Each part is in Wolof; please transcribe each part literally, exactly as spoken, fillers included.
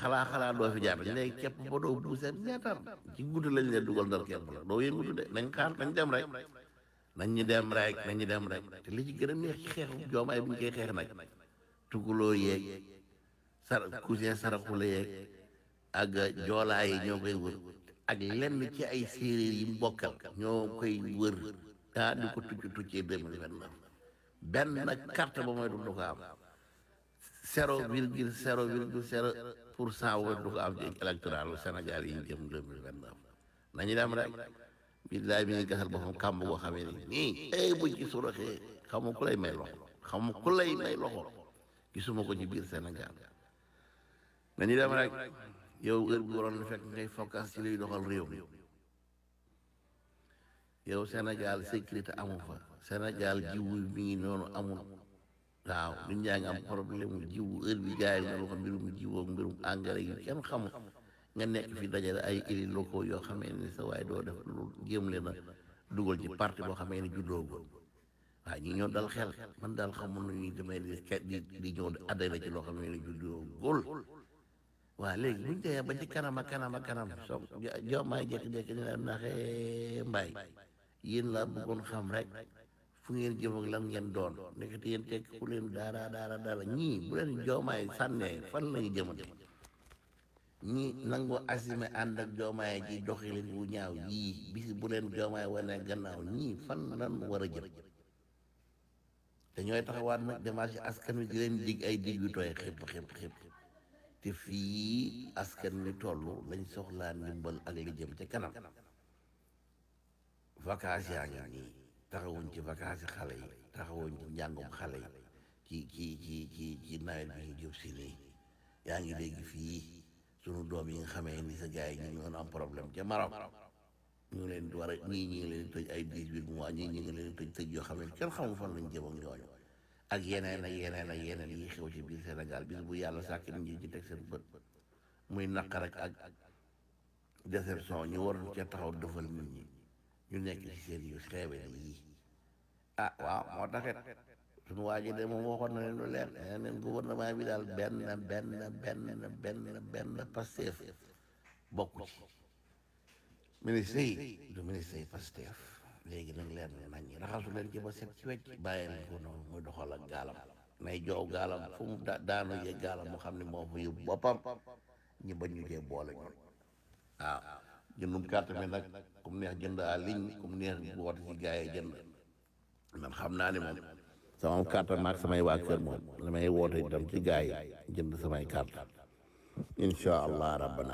xalaa xalaa doo fi jaar dañ lay képp ba doo buuse meetar ci guddi lañ leen dugal ndar képp la doo yëngutu de nañ xaar nañ dem rek nañ ñu dem rek nañ ñu dem rek te li ci gën a neex ci xeexu joomaay bu ñu koy xeex nag tukuloo yeeg sar cousin saraxule yeeg ak joolaa yi ñoo koy wër ak lenn ci ay séeréer yi mbokkal ñoo koy wër ah di ko tucc tuccee deux mille vingt neuf benn carte ba mooy du du ko am zéro virgule zéro virgule zéro pour cent wooy du ko am ci électoral Sénégal yi ñu jëm deux mille vingt neuf nañu dem rek billaay bi ngi gasal boppam kàmb goo xamee ni nii ay buñ ci suraxee xamu ku lay may loxo xamu ku lay may loxo gisuma ko ci biir Sénégal nañu dem rek yow heure bi waroon na fekk ngay focus ci liy doxal réew mi yow Sénégal sécurité amu fa Sénégal jiwu mi ngi noonu amul waaw nit ñaa ngi am problème mu jiwu heure bi gars yi na wax mbirum jiwu ak mbirum engrais yi kenn xamul nga nekk fi dajale ay élus locaux yoo xamee ni sa waaye doo def lu jéem leen a dugal ci parti boo xamee ni juddoogul waaw ñi ñoo dal xel man daal xamul nu ñuy demee di di di ñëw di adhéré ci loo xamee ni juddoogul waaw léegi buñ teyee ba ci kanam ak kanam ak kanam so joomaay jékki-jékki ni leen naxee mbaay yéen laa bëggoon xam rek fu ngeen jëm ak lan ngeen doon nekkati yéen tekk ku leen daara daara daara ñii bu leen joomaay sànnee fan lañu jëmate ñii nangu assumé ànd ak joomaay ji doxalin wu ñaaw yii bis bu leen joomaay wane gannaaw ñii fan lan war a jëm te ñooy taxawaat nag démarche askan wi di leen dig ay dig yu tooy xëpp xëpp xëpp te fii askan wi toll lañ soxlaa ndimbal ak li jëm ca kanam vacances yaa ngi nii taxawuñ ci vacances xale yi taxawuñ ci njàngum xale yi ci ci ci ci ci nawet bi ñu jub si nii yaa ngi dégg fii sunu doom yi nga xamee ni sa gars yi ñu ngi am problème ca Maroc ñu ngi leen di war a ñii ñi ngi leen di tëj ay dix-huit mois ñii ñi ngi leen di tëj tëj yoo xam ne kenn xamul fan lañ jëm ak ñooñu ak yeneen ak yeneen ak yeneen yi xew ci biir Sénégal bis bu yàlla sàkk nit ñi ci teg seen bët muy naqar ak ak déception ñu waroon ca taxaw defal nit ñi ñu nekk ci seen yu xeebe yii ah waaw moo taxit suñu waa ji de moom waxoon na leen lu leer nee neen gouvernement bi daal benn benn benn benn benn Pastef bokku ci ministre yi du ministre yi Pastef léegi nag leer na nañ ñi raxasu leen ci ba set ci wecc bàyyi leen ko noonu muy doxal ak gaalam nay joow gaalam fu mu daanu yee gaalam mu xam ne moo fa yóbbu boppam ñi bañ ñu cee boole ñun waaw jëndum carte mi nag comme neex jënd à ligne comme neex woote ci gars yi jënd man xam naa ne moom sama carte maag samay waa kër moom la may woote itam ci gars yi jënd samay carte incha allah rabbana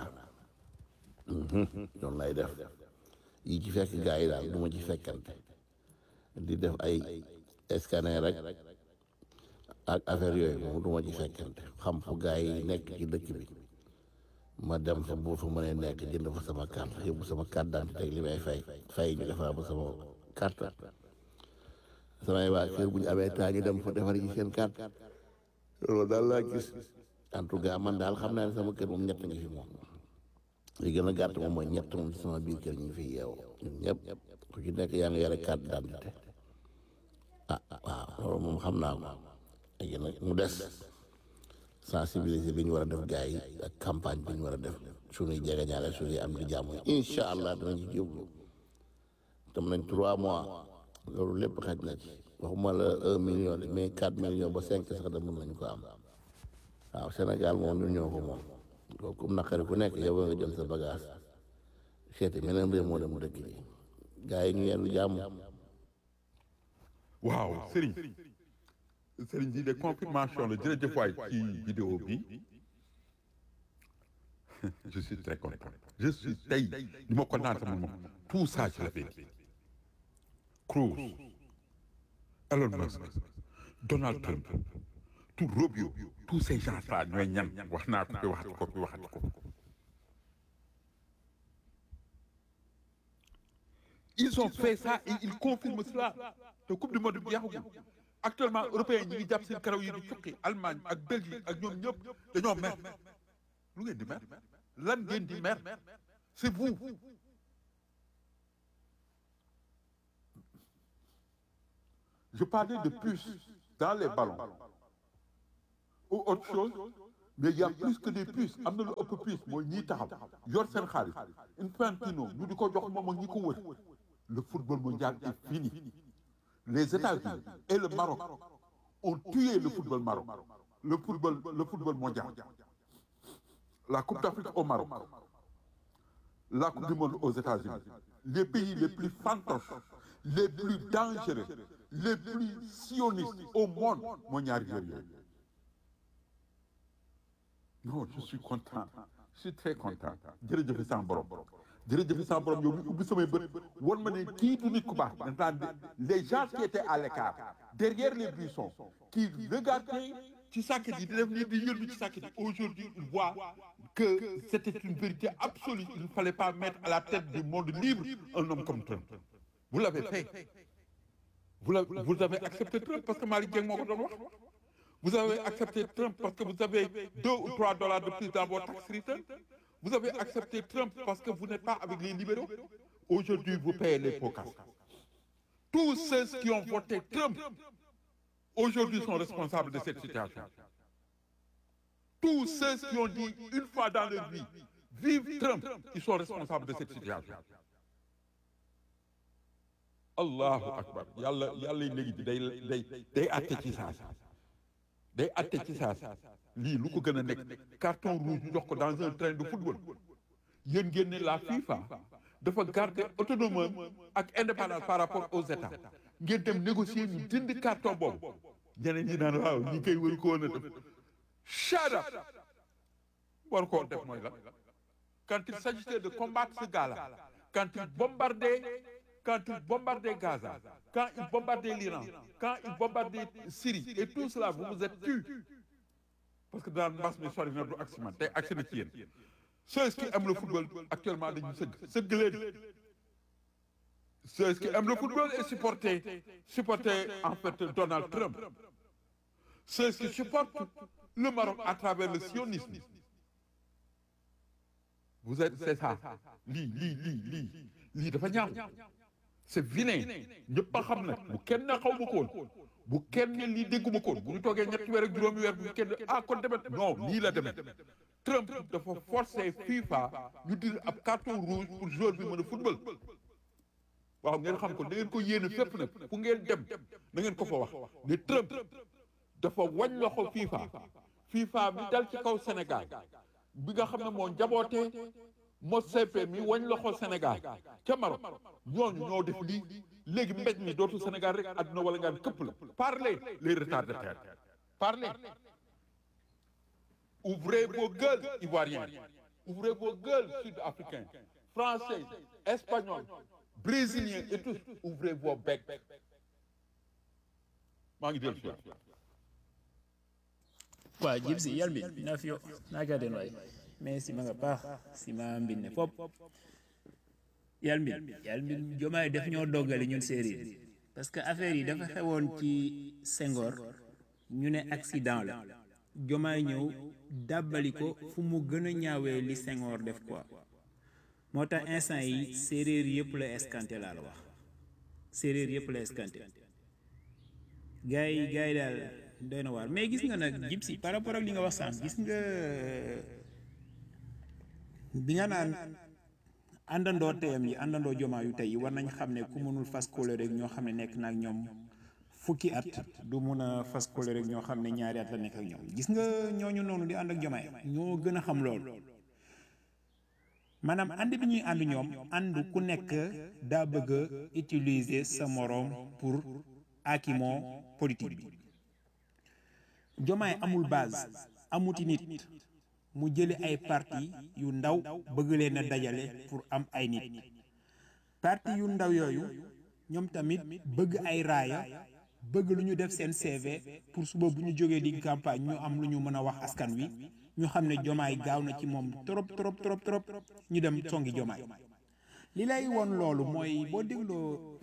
noonu lay def yi ci fekk gars yi daal du ma ci fekkante di def ay scanner rek ak affaire yooyu moom du ma ci fekkante xam fu gars yi nekk ci dëkk bi ma dem fa bu fa mënee nekk jënd fa sama carte yóbbu sama carte d'identité teg li may fay fay ñu defar ba sama carte samay waa kër bu ñu amee temps ñu dem fa defar ci seen carte loolu daal laa gis en tout cas man daal xam naa ne sama kër moom ñett nga fi moom li gën a gàtt moom mooy ñett moom ci sama biir kër ñu fi yeewoo ñun ñëpp ku ci nekk yaa ngi yore carte d'identité ah waaw loolu moom xam naa ko léegi nag mu des sensibiliser bi ñu war a def gars yi ak campagne bi ñu war a def suñuy jegeñaale suñuy am di jàmm incha allah danañ ci jublu tam nañ trois mois loolu lépp xaj na ci waxuma la un million mais quatre millions ba cinq sax da mën nañu ko am waaw Sénégal moom ñun ñoo ko moom loolu comme naqari ku nekk yow nga jël sa bagage seeti meneen réew moo dem dëkk ji gars yi ñu yendu jàmm. waaw Serigne Serigne ji de confirmation la jërëjëf waay ci vidéo bi je suis très content je suis tey li ma ko naan sama moom tout ça je l'avais dit Cruz Elon Musk Donald Trump tout Rubio tous ces gens là ñooy ñan wax naa ko fi waxati ko fi waxati ko ils ont fait ça et ils confirment cela te coupe du monde bi jeexagul actuellement européens ñi ngi jàpp seen karaw yi di cuqi Allemagne ak Belgique ak ñoom ñëpp dañoo mer lu ngeen di mer lan ngeen di mer c'est vous je parlais de puces dans les ballons ou autre chose mais il y a plus que des puces am na lu ëpp puce mooy ñiy taxaw yor seen xaalis Infantino ñu di ko jox moom ak ñi ko wër le football mondial est fini les États-Unis et le Maroc ont tué le football Maroc le football le football mondial la Coupe d'Afrique au Maroc la Coupe du monde aux États-Unis les pays les plus fantoches les plus dangereux les plus sionistes au monde moo ñaari réew yooyu non je suis content je suis très content jërëjëf sama borom jërëjëf sama borom yow mi ubbi samay bët won ma ne kii du nit ku baax maintenant les gens qui étaient à l'écart derrière les buissons qui regardaient ci sàkket yi di def nii di yëlbu ci sàkket yi aujourd'hui ils voient que c'était une vérité absolue il ne fallait pas mettre à la tête du monde libre un homme comme Trump vous l'avez fait vous l'avez vous avez accepté Trump parce que Malick Dieng moo ko doon wax vous avez accepté Trump parce que vous avez deux ou trois dollars de plus dans vos tax returns vous avez accepté Trump parce que vous n'êtes pas avec les libéraux aujourd'hui vous payez les pots cassés tous ceux qui ont voté Trump aujourd'hui sont responsables de cette situation tous ceux qui ont dit une fois dans leur vie vive Trump ils sont responsables de cette situation allahu akbar yàlla yàlla léegi day day day atte ci saas day atte ci saas lii lu ko gën a nekk carton rouge ñu jox ko dans un train de football yéen ngeen ne la FIFA dafa garder autonomie ak indépendance par rapport aux États ngeen dem négocier ñu dindi carton boobu ñeneen ñi naan waaw ñi koy waru ko woon a def shut up war koo def mooy la quand il s'agissait de combattre ce gars-là quand il bombardait quand il bombardait Gaza quand il bombardait l'Iran quand il bombardait Syrie et tout cela vous vous êtes tus parce que daan mbas mi sori na du agsi man tey agsi na ci yéen ceux qui aiment le football actuellement dañu sëgg sëgg leen ceux qui aiment le football et supporter supporter en fait Donald Trump ceux qui supportent le Maroc à travers le sionisme vous êtes c'est ça lii lii lii lii lii dafa ñaaw c'est vilain ñëpp a xam ne bu kenn xaw ma ko woon bu kenn lii dégguma ko woon bu ñu toogee ñetti weer ak juróomi weer bu kenn ah kon demet non lii la demet Trump dafa forcer FIFA ñu dir ab carton rouge pour joueur bi mën a football waaw ngeen xam ko da ngeen ko yéene fépp nag fu ngeen dem da ngeen ko fa wax ne Trump dafa wañ loxo FIFA FIFA mi dal ci kaw Sénégal bi nga xam ne moo njabootee Motsepe mi wañ loxo Sénégal ca Maroc ñooñu ñoo def lii léegi mbéj mi dootu Sénégal rek àdduna wala ngaan këpp la parlez les retardataires parlez ouvrez vos gueules ivoiriens ouvrez vos gueules sud-africains français espagnols brésiliens et tous ouvrez vos becs maa ngi dellu si waaw jib si yal mbin na fiyo nagaden waay mais si ma nga paax si ma mbin ne fop yal mbin yal mbin jomaay def ñoo doggali ñun séeréer parce que affaire yi dafa xewoon ci Senghor ñu ne accident la jomaay ñëw dàbbali ko fu mu gën a ñaawee li Senghor def quoi moo tax instant yi séeréer yëpp la escanté laa la wax séeréer yëpp la escanté gars yi gars yi daal doy na waar mais gis nga nag jib si par rapport ak li nga wax sànq gis nga bi nga naan àndandoo teyam yi àndandoo jomaa yu tey yi war nañ xam ne ku mënul fas kóolóore rek ñoo xam ne nekk na ak ñoom fukki at du mun a fas kóolóore rek ñoo xam ne ñaari at la nekk ak ñoom gis nga ñooñu noonu di ànd ak jomaay ñoo gën a xam loolu maanaam ànd bi ñuy ànd ñoom ànd ku nekk daa bëgg a utiliser sa moroom pour akimoo politique bi jomaay amul base amuti nit mu jële ay parti yu ndaw bëgg leen a dajale pour am ay nit parti yu ndaw yooyu ñoom tamit bëgg ay raaya bëgg lu ñu def seen C V pour suba bu ñu jógee di campagne ñu am lu ñu mën a wax askan wi ñu xam ne jomaay gaaw na ci moom trop trop trop trop ñu dem songi jomaay li lay woon loolu mooy boo dégloo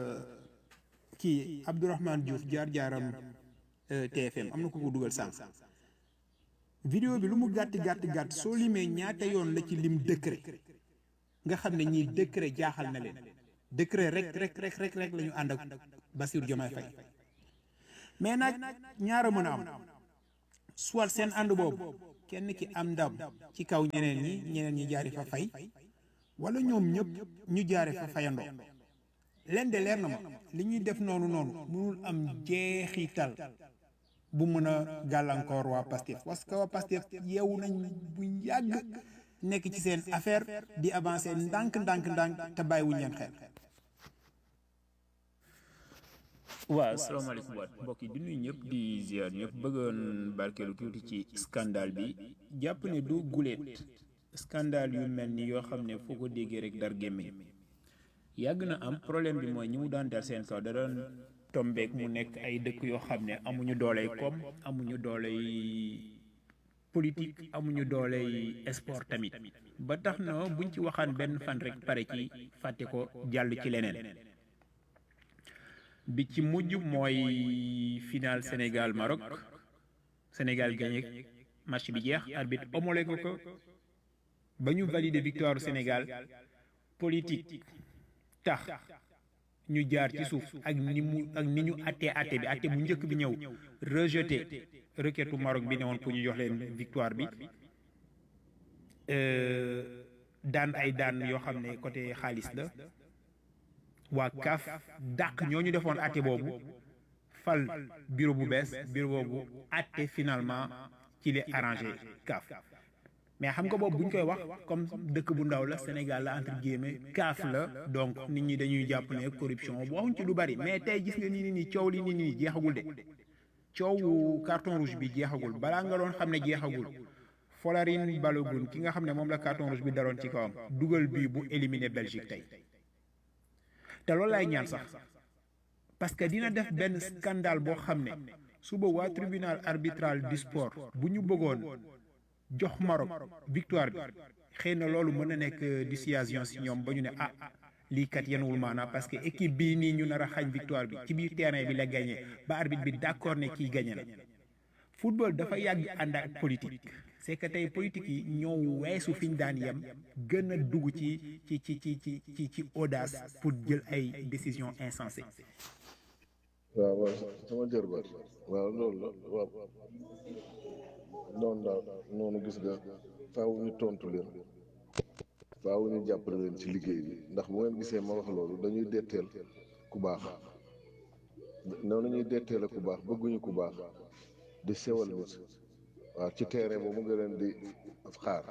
kii Abdourahmane Diouf jaar-jaaram T F M am na ko ko dugal sànq vidéo bi lu mu gàtt gàtt gàtt soo limee ñaata yoon la ci lim décret nga xam ne ñii décret jaaxal na leen décret rek rek rek rek rek la ñu ànd ak Bassirou Diomaye Faye mais nag ñaara mën a am soit seen ànd boobu kenn ki am ndam ci kaw ñeneen ñi ñeneen ñi jaari fa fay wala ñoom ñëpp ñu jaare fa fayandoo leen de leer na ma li ñuy def noonu noonu mënul am jeexital bu mën a gàllankoor waa Pastef parce que waa Pastef yeewu nañ bu yàgg nekk ci seen affaire di avancer ndànk ndànk ndànk te bàyyiwuñ leen xel. waaw asalaamaaleykum waat mbokk yi di nuyu ñëpp di ziar ñëpp bëggoon barkeelu tuuti ci scandale bi jàpp ne du guléet scandale yu mel ni yoo xam ne foo ko déggee rek dar gémmiñ yàgg na am problème bi mooy ñi mu daan dal seen kaw da doon tombeek mu nekk ay dëkk yoo xam ne amuñu dooley koom amuñu dooley politique amuñu dooley sport tamit ba tax na buñ ci waxaan benn fan rek pare ci fàtte ko jàll ci leneen bi ci mujj mooy final Sénégal Maroc Sénégal gagné match bi jeex arbitre homologué ko ba ñu valider victoire Sénégal politique tax ñu jaar ci suuf ak ni mu ak ni ñu attee atte bi atte bu njëkk bi ñëw rejeté requête Maroc bi ne woon pour ñu jox leen victoire bi daan ay daan yoo xam ne côté xaalis la waa C A F dàq ñoo ñu defoon atte boobu fal bureau bu bees bureau boobu atte finalement ci li arrangé C A F mais xam nga boobu bu ñu koy wax comme dëkk bu ndaw la Sénégal la entre guillemets C A F la donc nit ñi dañuy jàpp ne corruption waxuñ ci lu bari mais tey gis nga nii nii nii coow li nii nii jeexagul de coowu carton rouge bi jeexagul balaa nga doon xam ne jeexagul Folarin Balogun ki nga xam ne moom la carton rouge bi daloon ci kawam dugal bii bu éliminé Belgique tey te loolu laay ñaan sax parce que dina def benn scandale boo xam ne suba waa tribunal arbitral du sport bu ñu bëggoon jox Maroc victoire bi xëy na loolu mën na nekk dissuasion si ñoom ba ñu ne ah lii kat yenuwul maanaam parce que équipe bii nii ñu nar a xañ victoire bi ci biir terrain bi la gagné ba arbitre bi d'accord ne kii gagné na football dafa yàgg ànd ak politique c'est que tey politique yi ñoo weesu fi ñu daan yem gën a dugg ci ci ci ci ci ci ci audace pour jël ay décisions insensées. waaw waaw sama jër ba waaw loolu la waaw noonu daal noonu gis nga faaw ñu tontu leen faaw ñu jàppale leen ci liggéey bi ndax bu ngeen gisee ma wax loolu dañuy detteel ku baax noonu ñuy detteele ku baax bëgguñu ku baax di sewal nit waaw ci terrain boobu nga leen di xaar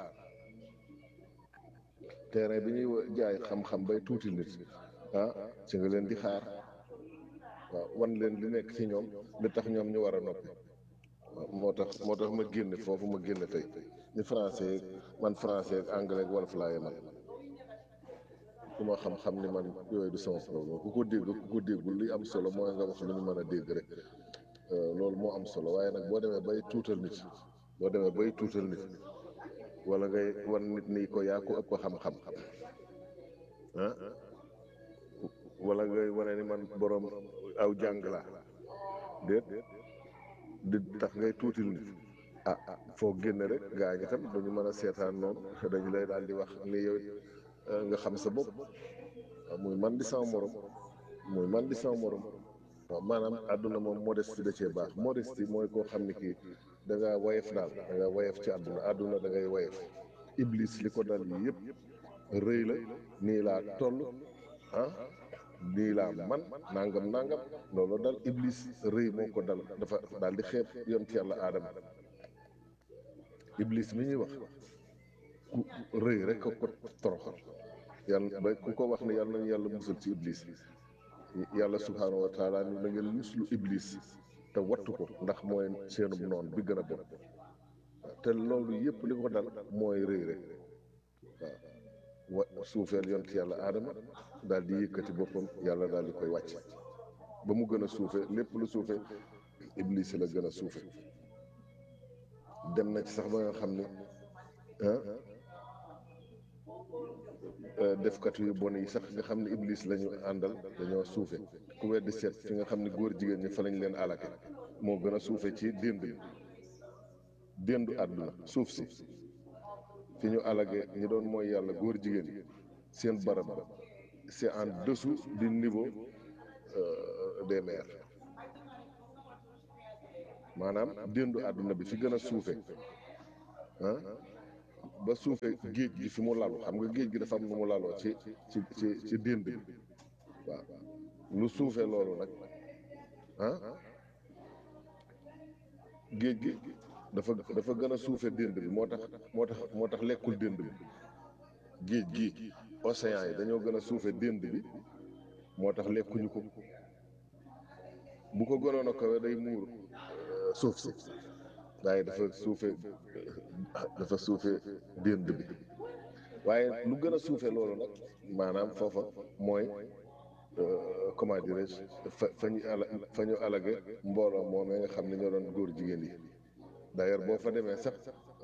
terrain bi ñuy jaay xam-xam bay tuuti nit ah ci nga leen di xaar waaw wan leen li nekk ci ñoom li tax ñoom ñu war a noppi waaw moo tax moo tax ma génne foofu ma génne tey ni français man français ak anglais ak wolof laa yemal ku ma xam-xam ni man yooyu du sama problème ku ko dégg ku ko déggul li am solo mooy nga wax lu ñu mën a dégg rek loolu moo am solo waaye nag boo demee bay tuutal nit boo demee bay tuutal nit wala ngay wan nit ni ko yaa ko ëpp xam-xam ah wala ngay wane ni man borom aw jàng laa déet di tax ngay tuutil nit ah foo génne rek gaa ñi tam dañu mën a seetaan noonu dañu lay daal di wax ni yow nga xam sa bopp muy man di sama morom muy man di sama morom waaw maanaam àdduna moom modestie da cee baax modestie mooy koo xam ne kii da ngaa wayef daal da ngaa wayef ci àdduna àdduna da ngay wayef iblis li ko dal yi yëpp rëy la nii laa toll ah nii laa man nangam nangam loolu dal iblis rëy moo ko dal dafa daal di xeeb yonent yàlla aadama iblis mi ñuy wax ku rëy rek ko ko toroxal yàlla ba ku ko wax ne yàlla nañu yàlla musal ci iblis yàlla subhaanahu wa taala ni na ngeen muslu iblis te wattu ko ndax mooy seenum noon bi gën a bon te loolu yëpp li ko dal mooy rëy rek waaw wa suufeel yonent yàlla aadama daal di yëkkati boppam yàlla daal di koy wàcc ba mu gën a suufe lépp lu suufe iblis la gën a suufe dem na ci sax ba nga xam ne ah defkat yu bon yi sax nga xam ne iblis la ñu àndal dañoo suufe ku weddi seet fi nga xam ne góor jigéen ñi fa lañ leen alake moo gën a suufe ci dénd bi déndu àdduna suuf si fi ñu alage ñi doon mooy yàlla góor jigéen ñi seen barab ba c'est en dessous du niveau euh, des mers maanaam déndu àdduna bi fi gën a suufe ah ba suufee géej gi fi mu lalu xam nga géej gi dafa am nu mu laloo ci ci ci ci dénd bi waaw lu suufee loolu nag ah géej gi dafa dafa gën a suufee dénd bi moo tax moo tax moo tax lekkul dénd bi géej gi océan yi dañoo gën a suufee dénd bi moo tax lekkuñu ko bu ko gënoon a kawe day muur suuf si waaye dafa suufe dafa suufe dénd bi waaye lu gën a suufe loolu nag maanaam foofa mooy comment dirais-je fa fa ñu ala fa ñu alage mbooloo moomee nga xam ne ñoo doon góor jigéen yi d'ailleurs boo fa demee sax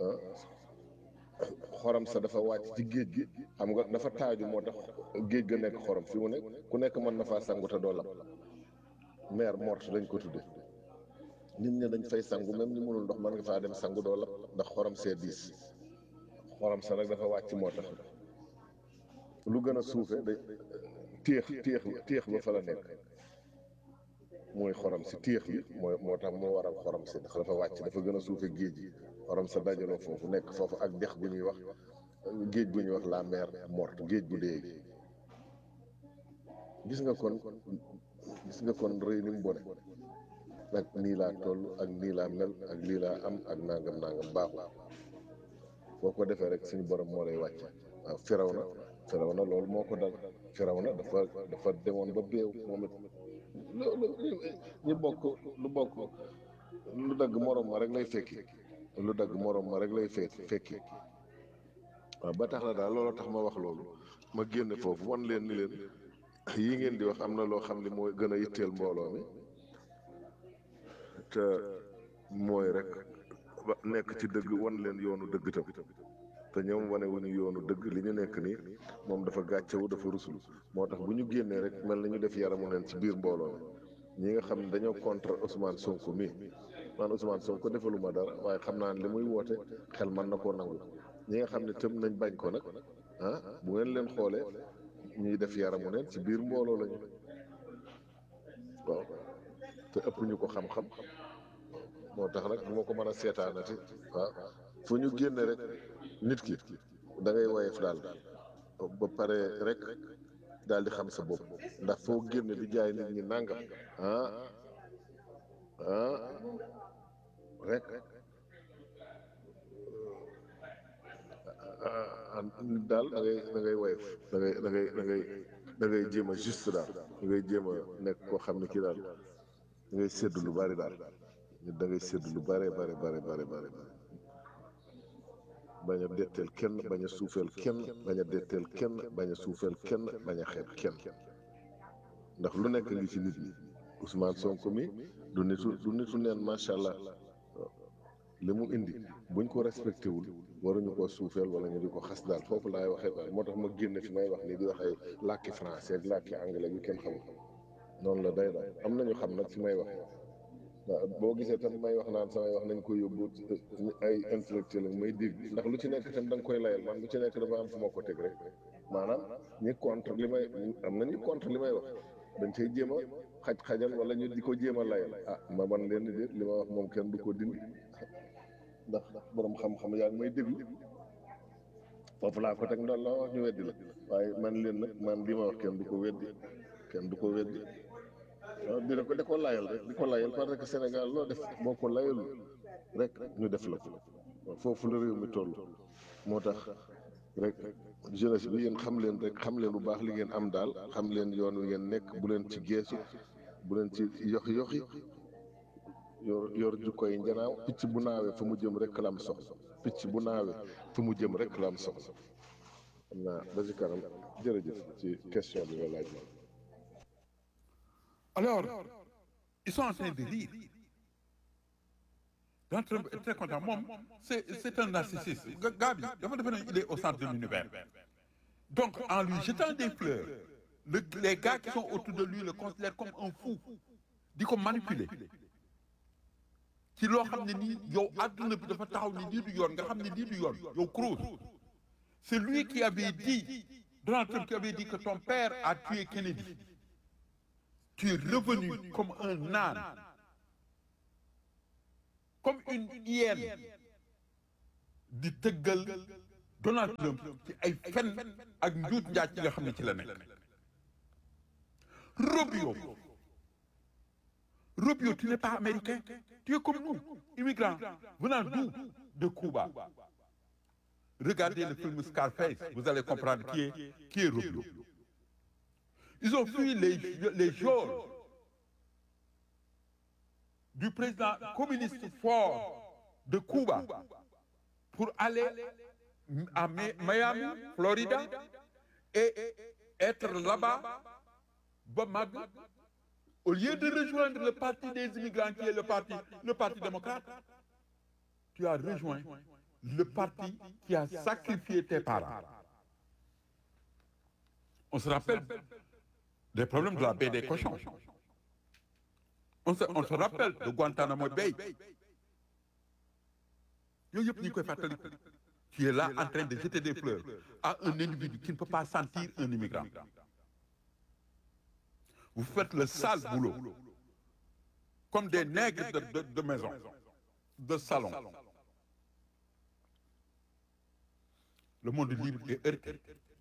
xorom sa dafa wàcc ci géej gi xam nga dafa taaju moo tax géej ga nekk xorom fi mu nekk ku nekk mën na faa sangu te doo lab mer morte dañ ko tudde nit ñi dañ fay sangu même ñu mënul ndox mën nga faa dem sangu doo lab ndax xorom see diis xorom sa nag dafa wàcc moo tax lu gën a suufe day téex téex téex ba fa la nekk mooy xorom si téex bi mooy moo tax moo waral xorom si ndax dafa wàcc dafa gën a suufe géej gi xorom sa dajaloo foofu nekk foofu ak dex bu ñuy wax géej bu ñuy wax la mer morte géej bu dee gi gis nga kon gis nga kon rëy ni mu bone ak nii laa toll ak nii laa mel ak lii laa am ak nangam nangam baaxul boo ko defee rek suñu borom moo lay wàcc waaw firaw na firaw na loolu moo ko dal firaw na dafa dafa demoon ba beew moom it lu ñu bokk lu bokk lu dagg morom ma rek lay fekki lu dagg morom ma rek lay fekki fekki waaw ba tax na daal loolu tax ma wax loolu ma génne foofu wan leen ni leen yii ngeen di wax am na loo xam ne mooy gën a yitteel mbooloo mi te mooy rek ba nekk ci dëgg wan leen yoonu dëgg tam te ñoom wane wuñu yoonu dëgg li ñu nekk nii moom dafa gàccewu dafa rusulu moo tax bu ñu génnee rek mel na ñu def yaramu neen ci biir mbooloo mi ñi nga xam ne dañoo contre Ousmane Sonko mi man Ousmane Sonko defaluma dara waaye xam naa ne li muy woote xel mën na koo nangu ñi nga xam ne tëm nañ bañ ko nag ah bu ngeen leen xoolee ñuy def yaramu neen ci biir mbooloo lañu waaw te ëpp ñu ko xam-xam moo tax nag bu ma ko mën a seetaanati waaw fu ñu génne rek nit ki da ngay woyef daal ba pare rek daal di xam sa bopp ndax foo génne di jaay nit ñi nangam ah ah rek nit daal da ngay da ngay woyef da ngay da ngay da ngay da ngay jéem a juste daal da ngay jéem a nekk koo xam ne kii daal da ngay séddu lu bari daal nit da ngay séddu lu bare bare bare bare bare bañ a detteel kenn bañ a suufeel kenn bañ a detteel kenn bañ a suufeel kenn bañ a xeeb kenn ndax lu nekk ngi ci nit ñi Ousmane Sonko mi du nitu du nitu neen macha allah li mu indi buñ ko respecté wul waruñu ko suufeel wala ñu di ko xas daal foofu laay waxee daal moo tax ma génne fi may wax nii di waxee làkki français ak làkki anglais yu kenn xamul noonu la day daal am nañu xam nag fi may wax waaw boo gisee tam may wax naan samay wax nañ ko yóbbu ay intellectuel ak may dégg ndax lu ci nekk tam da nga koy layal man lu ci nekk dafa am fu ma ko teg rek maanaam ñi contre li may am na ñu contre li may wax dañ cay jéem a xaj-xajal wala ñu di ko jéem a layal ah ma man leen di li ma wax moom kenn du ko dindi ndax borom xam-xam yaa ngi may déglu foofu laa ko teg ndax la wax ñu weddi la waaye man leen nag man li ma wax kenn du ko weddi kenn du ko weddi waaw dina ko di ko layal rek di ko layal parce que Sénégal loo def boo ko layalul rek ñu def la ko foofu la réew mi toll moo tax rek jeunesse bi yéen xam leen rek xam leen bu baax li ngeen am daal xam leen yoon wi ngeen nekk bu leen ci geesu bu leen ci yoxi yoxi yor yor jukkoy njanaaw picc bu naawee fa mu jëm rek la am soxla picc bu naawee fa mu jëm rek la am soxla xam naa ba ci kanam jërëjëf ci question bi nga laaj ma. Alors, ils sont en train de rire. Donc, très, très content. Moi, c'est, c'est un narcissiste. Gabi, il est au centre de l'univers. Donc, en lui jetant des fleurs, le, les gars qui sont autour de lui le considèrent comme un fou. Dit comme manipulé. Qui l'ont ramené ni, yo, aduna bi dafa taxaw ni lii du yoon, nga xam ne lii du yoon, yo, Cruz. C'est lui qui avait dit, Donald Trump qui avait dit que ton père a tué Kennedy. Tu es revenu comme un âne, comme une hyène, di tëggal Donald Trump ci ay fen ak njuut njaaj ci nga xam ne ci la nekk. Rubio Rubio tu n'es pas américain, tu es comme nous, immigrant venant d'où? De Cuba. Regardez le film Scarface, vous allez comprendre qui est qui est Rubio. Ils ont fui les les geôles du président communiste fort de Cuba pour aller à Miami, Florida, et être là-bas, au lieu de rejoindre le parti des immigrants qui est le parti, le parti démocrate, tu as rejoint le parti qui a sacrifié tes parents. On se rappelle des problèmes de la baie des cochons. On se, on se rappelle de Guantanamo Bay. Yooyu yëpp ñu koy fàttali. Tu es là en train de jeter des fleurs à un individu qui ne peut pas sentir un immigrant. Vous faites le sale boulot, comme des nègres de, de, de maison, de salon. Le monde libre est heurté.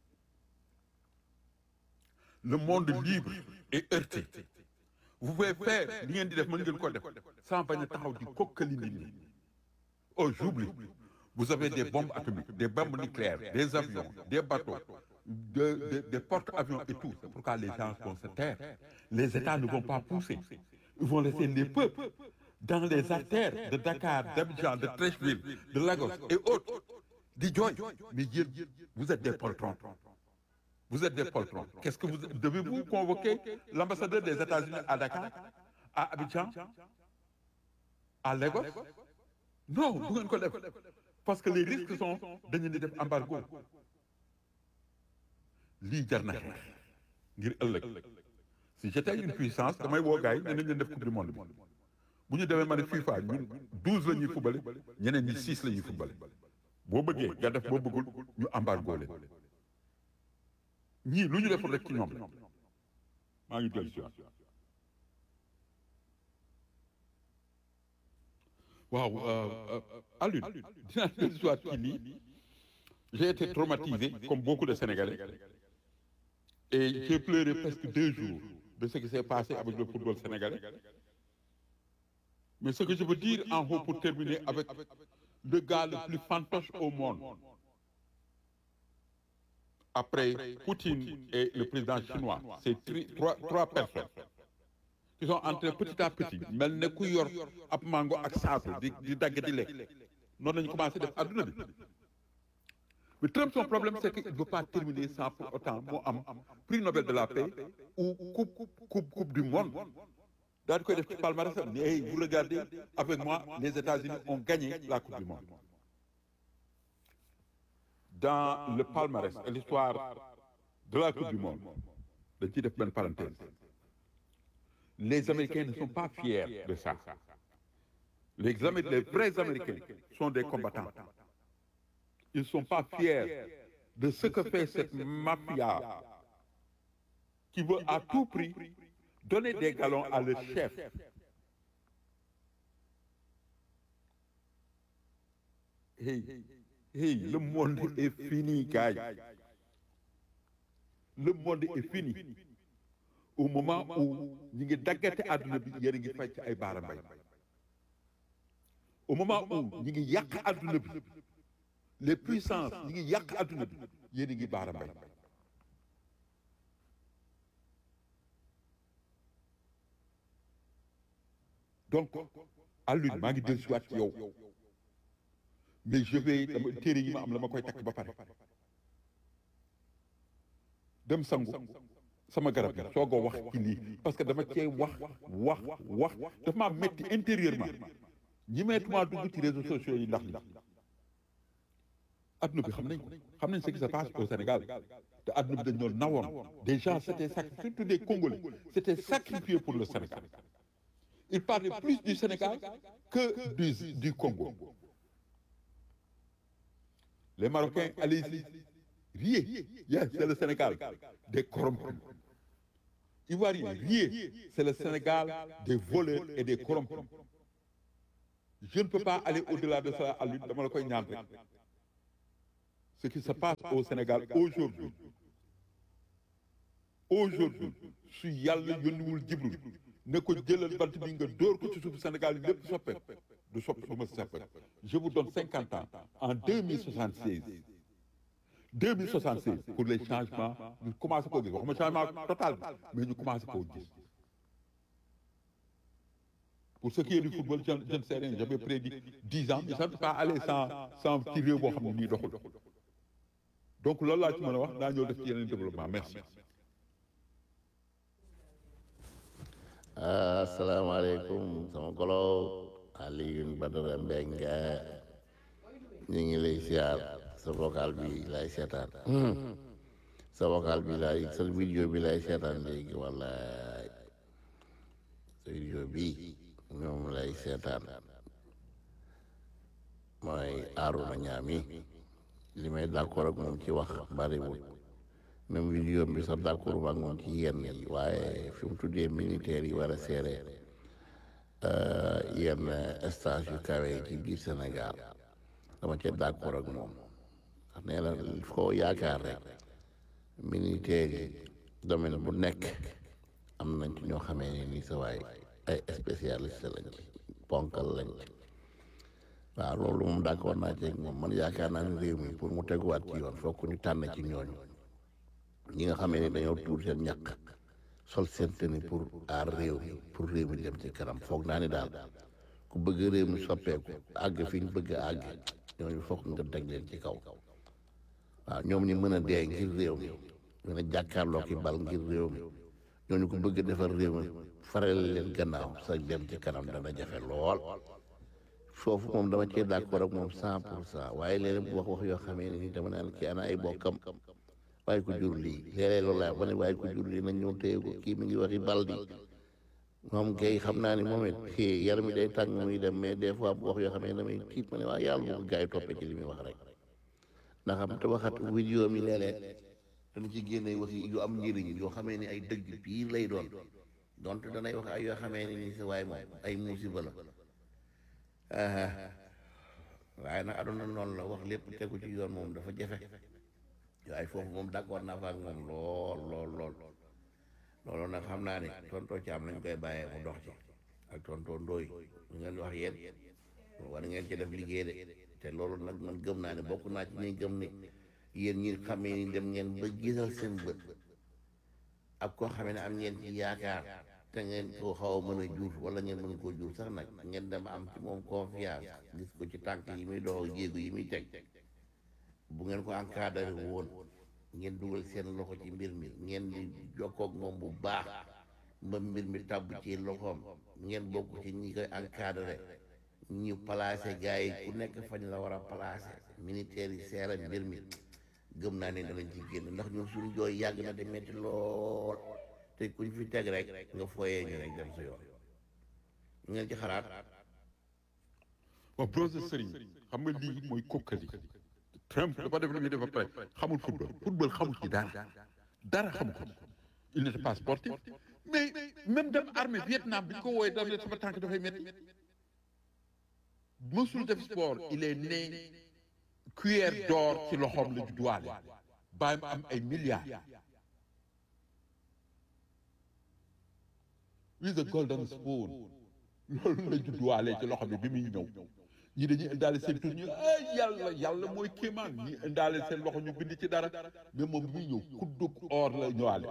Le monde libre est heurté. Vous pouvez faire li ngeen di def mën ngeen ko def sans bañ a taxaw di kokkali nit ñi. Oh, j'oublie. Vous avez des bombes atomiques, des bombes nucléaires, des avions, des bateaux, de, de, des porte-avions et tout. C'est pourquoi les gens vont se taire. Les États ne vont pas pousser. Ils vont laisser les peuples dans les artères de Dakar, d'Abidjan, de Treichville, de Lagos et autres. Di jooy. Mais yéen, vous êtes des poltrons. Vous êtes des poltrons. Qu'est-ce que vous devez-vous convoquer l'ambassadeur des États-Unis à Dakar, à Abidjan, à Lagos? Non, du ngeen ko def. Parce que les risques sont dañu di def embargo. Lii jar na xeex ngir ëllëg. Si j'étais une puissance damay woo gars yi ne nañ leen def coupe du monde bi. Bu ñu demee ma ne FIFA ñun douze la ñuy fubale ñeneen ñi six la ñuy fubale. Boo bëggee nga def boo bëggul ñu embargo leen. ñii lu ñu deful rek ci ñoom la. maa ngi dellu si waat. waaw Alioune dinaa dellu si waat ci lii. J'ai été traumatisé comme beaucoup de Sénégalais et j'ai pleuré presque deux jours de ce qui s'est passé avec le football sénégalais. Mais ce que je veux dire en haut pour terminer avec le gars le plus fantoche au monde, après Poutine et le président chinois, c'est trois, trois personnes qui sont entrées petit à petit, mel ne ku yor ab mango ak saaku di di dagg di lekk noonu lañu commencé def adduna bi. Mais Trump, son problème, c'est qu'il ne veut pas terminer sans pour autant moo am prix Nobel de la paix ou coupe coupe coupe du monde. daal di koy def ci palmarès am ni hey, vous regardez avec moi les États-Unis ont gagné la coupe du monde. Dans le palmarès et l'histoire de la coupe du monde dañ ciy def benn parenthèse. Les Américains ne sont pas fiers de ça. Les, Amé- les vrais Américains sont des combattants. Ils ne sont pas fiers de ce que fait cette mafia qui veut à tout prix donner des galons à leur chef. Hey, hey, le monde est fini, gars. Le monde est fini. Au moment où ñu ngi daggate àdduna bi yéen a ngi fay ci ay baara mbay. Au moment où ñu ngi yàq àdduna bi les puissances ñu ngi yàq àdduna bi yéen a ngi baara mbay. Donc Alioune maa ngi dellusiwaat ci yow mais je vais dama téere yi ma am la ma koy takk ba pare dem sangu sama garab yi soog a wax ci lii parce que dama cee wax wax wax dafa maa métti intérieurement ñi meetuma dugg ci réseaux sociaux yi ndax li adduna bi xam nañ ko xam nañ ce qui se passe au Sénégal te adduna bi dañ doon nawoon des gens s'étaient sacrifiés surtout des Congolais s'étaient sacrifiés pour le Sénégal. Ils parlaient plus du Sénégal que du, du Congo. Les Marocains, allez-y, riez, yes, c'est le Sénégal des corrompus. Ivoiriens, riez, c'est le Sénégal des voleurs et des corrompus. Je ne peux pas aller au-delà de ça à lui, dama la koy ñaan rek. ce qui se passe au Sénégal aujourd'hui aujourd'hui su yàlla yónniwul Jibril ne ko jëlal bant bi nga dóor ko ci suufu Sénégal yi lépp soppe du soppe du ma soppe je vous donne cinquante ans en deux mille soixante-seize deux mille soixante-seize pour les changements ñu commencé koo gis waxuma changement total mais ñu commencé koo gis pour ce qui est du football je je ne sais rien j'avais prédit dix ans mais ça ne peut pas aller sans sans ci réew boo xam ne nii doxul donc loolu laa ci mën a wax daa ñëw def ci yeneen développement merci. asalaamaaleykum sama golo Alioune Badara Mbengue ñu ngi lay siyaar sa vocal bi lay seetaan sa vocal bi lay sa vidéo bi lay seetaan léegi wallaay sa vidéo bi ñoom lay seetaan mooy Arouna Ñaami li may d'accord ak moom ci wax bariwul même vidéo bi sax d'accord ak moom ci yenn yi waaye fi mu tuddee militaires yi war a seere yenn stage yu kawe yi ci biir Sénégal dama ca d'accord ak moom ndax nee na foo yaakaar rek militaires yi domaine bu nekk am nañ ci ñoo xamee ne nii sa waay ay spécialiste lañ ci ponkal lañ ci waaw loolu moom d'accord naa ci ak moom man yaakaar naa ne réew mi pour mu teguwaat ci yoon fokk ñu tànn ci ñooñu ñi nga xamee ni dañoo tuur seen ñàkk sol seen tenue pour aar réew mi pour réew mi dem ci kanam foog naa ni daal ku bëgg réew mi soppeeku àgg fi ñu bëgg a àgg ñooñu foog nga teg leen ci kaw waaw ñoom ñi mën a dee ngir réew mi mën a jàkkaarloo ki bal ngir réew mi ñooñu ko bëgg defar réew mi faral leen gannaaw sa dem ci kanam dana jafe lool foofu moom dama cee d'accord ak moom cent pour cent waaye léeg-léeg bu wax wax yoo xamee ne ni dama naan kii ana ay bokkam waaye ko jur lii léeg-léeg loolu laa ma ne waaye ko jur lii nañ ñëw téye ko kii mi ngi waxi bal di moom kay xam naa ni moom it yaram mi day tàng muy dem mais des fois bu wax yoo xamee ne damay tiit ma ne waa yàlla bu ko gars yi toppee ci li muy wax rek ndax xam te waxat vidéo mi léeg-léeg dana ci génne wax yu am njëriñ yoo xamee ni ay dëgg piir lay doon donte danay wax ay yoo xamee ne ni sa waay moom ay musiba la waaye nag aduna noonu la wax lépp tegu ci yoon moom dafa jafe waaye foofu moom d'accord naa fa ak moom lool lool lool loolu nag xam naa ne tonton Thiam nañ koy bàyyee mu dox ci ak tonton Ndoye ñu ngeen wax yéen war ngeen ci def liggéey de te loolu nag man gëm naa ne bokk naa ci ñuy gëm ne yéen ñi xamee ni dem ngeen ba gisal seen bët ak koo xamee ne am ngeen ci yaakaar te ngeen koo xaw a mën a jur wala ngeen mën koo jur sax nag ngeen dem am ci moom confiance gis ko ci tànk yi muy dox jéegu yi muy teg bu ngeen ko encadré woon ngeen dugal seen loxo ci mbir mi ngeen di jokkoog moom bu baax ba mbir mi tàbb ci loxoom ngeen bokk ci ñi koy encadré ñu placé gars yi ku nekk fañ la war a placé militaires yi seera mbir mi gëm naa ne danañ ci génn ndax ñun suñu jooy yàgg na de metti lool te kuñ fi teg rek nga fooyee ñu rek dem sa yoon ngeen ci xalaat. bon brose sëriñ xam nga lii mooy kokkali Trump dafa def li muy def ba pare xamul football football xamul ci dara dara xamul ko il n'était pas sportif mais même dem armée Vietnam bi ñu ko wooyee daf ne sama tànk dafay métti mësul def sport il est né cuillère d'or ci loxoom la judduwaale bàyyi ma am ay milliards with a golden spoon loolu la judduwaale ci loxo bi bi muy ñëw ñi dañuy indaale seen tur ñu ay yàlla yàlla mooy kéemaan ñi indaale seen loxo ñu bind ci dara mais moom bi muy ñëw kuddug or la ñëwaale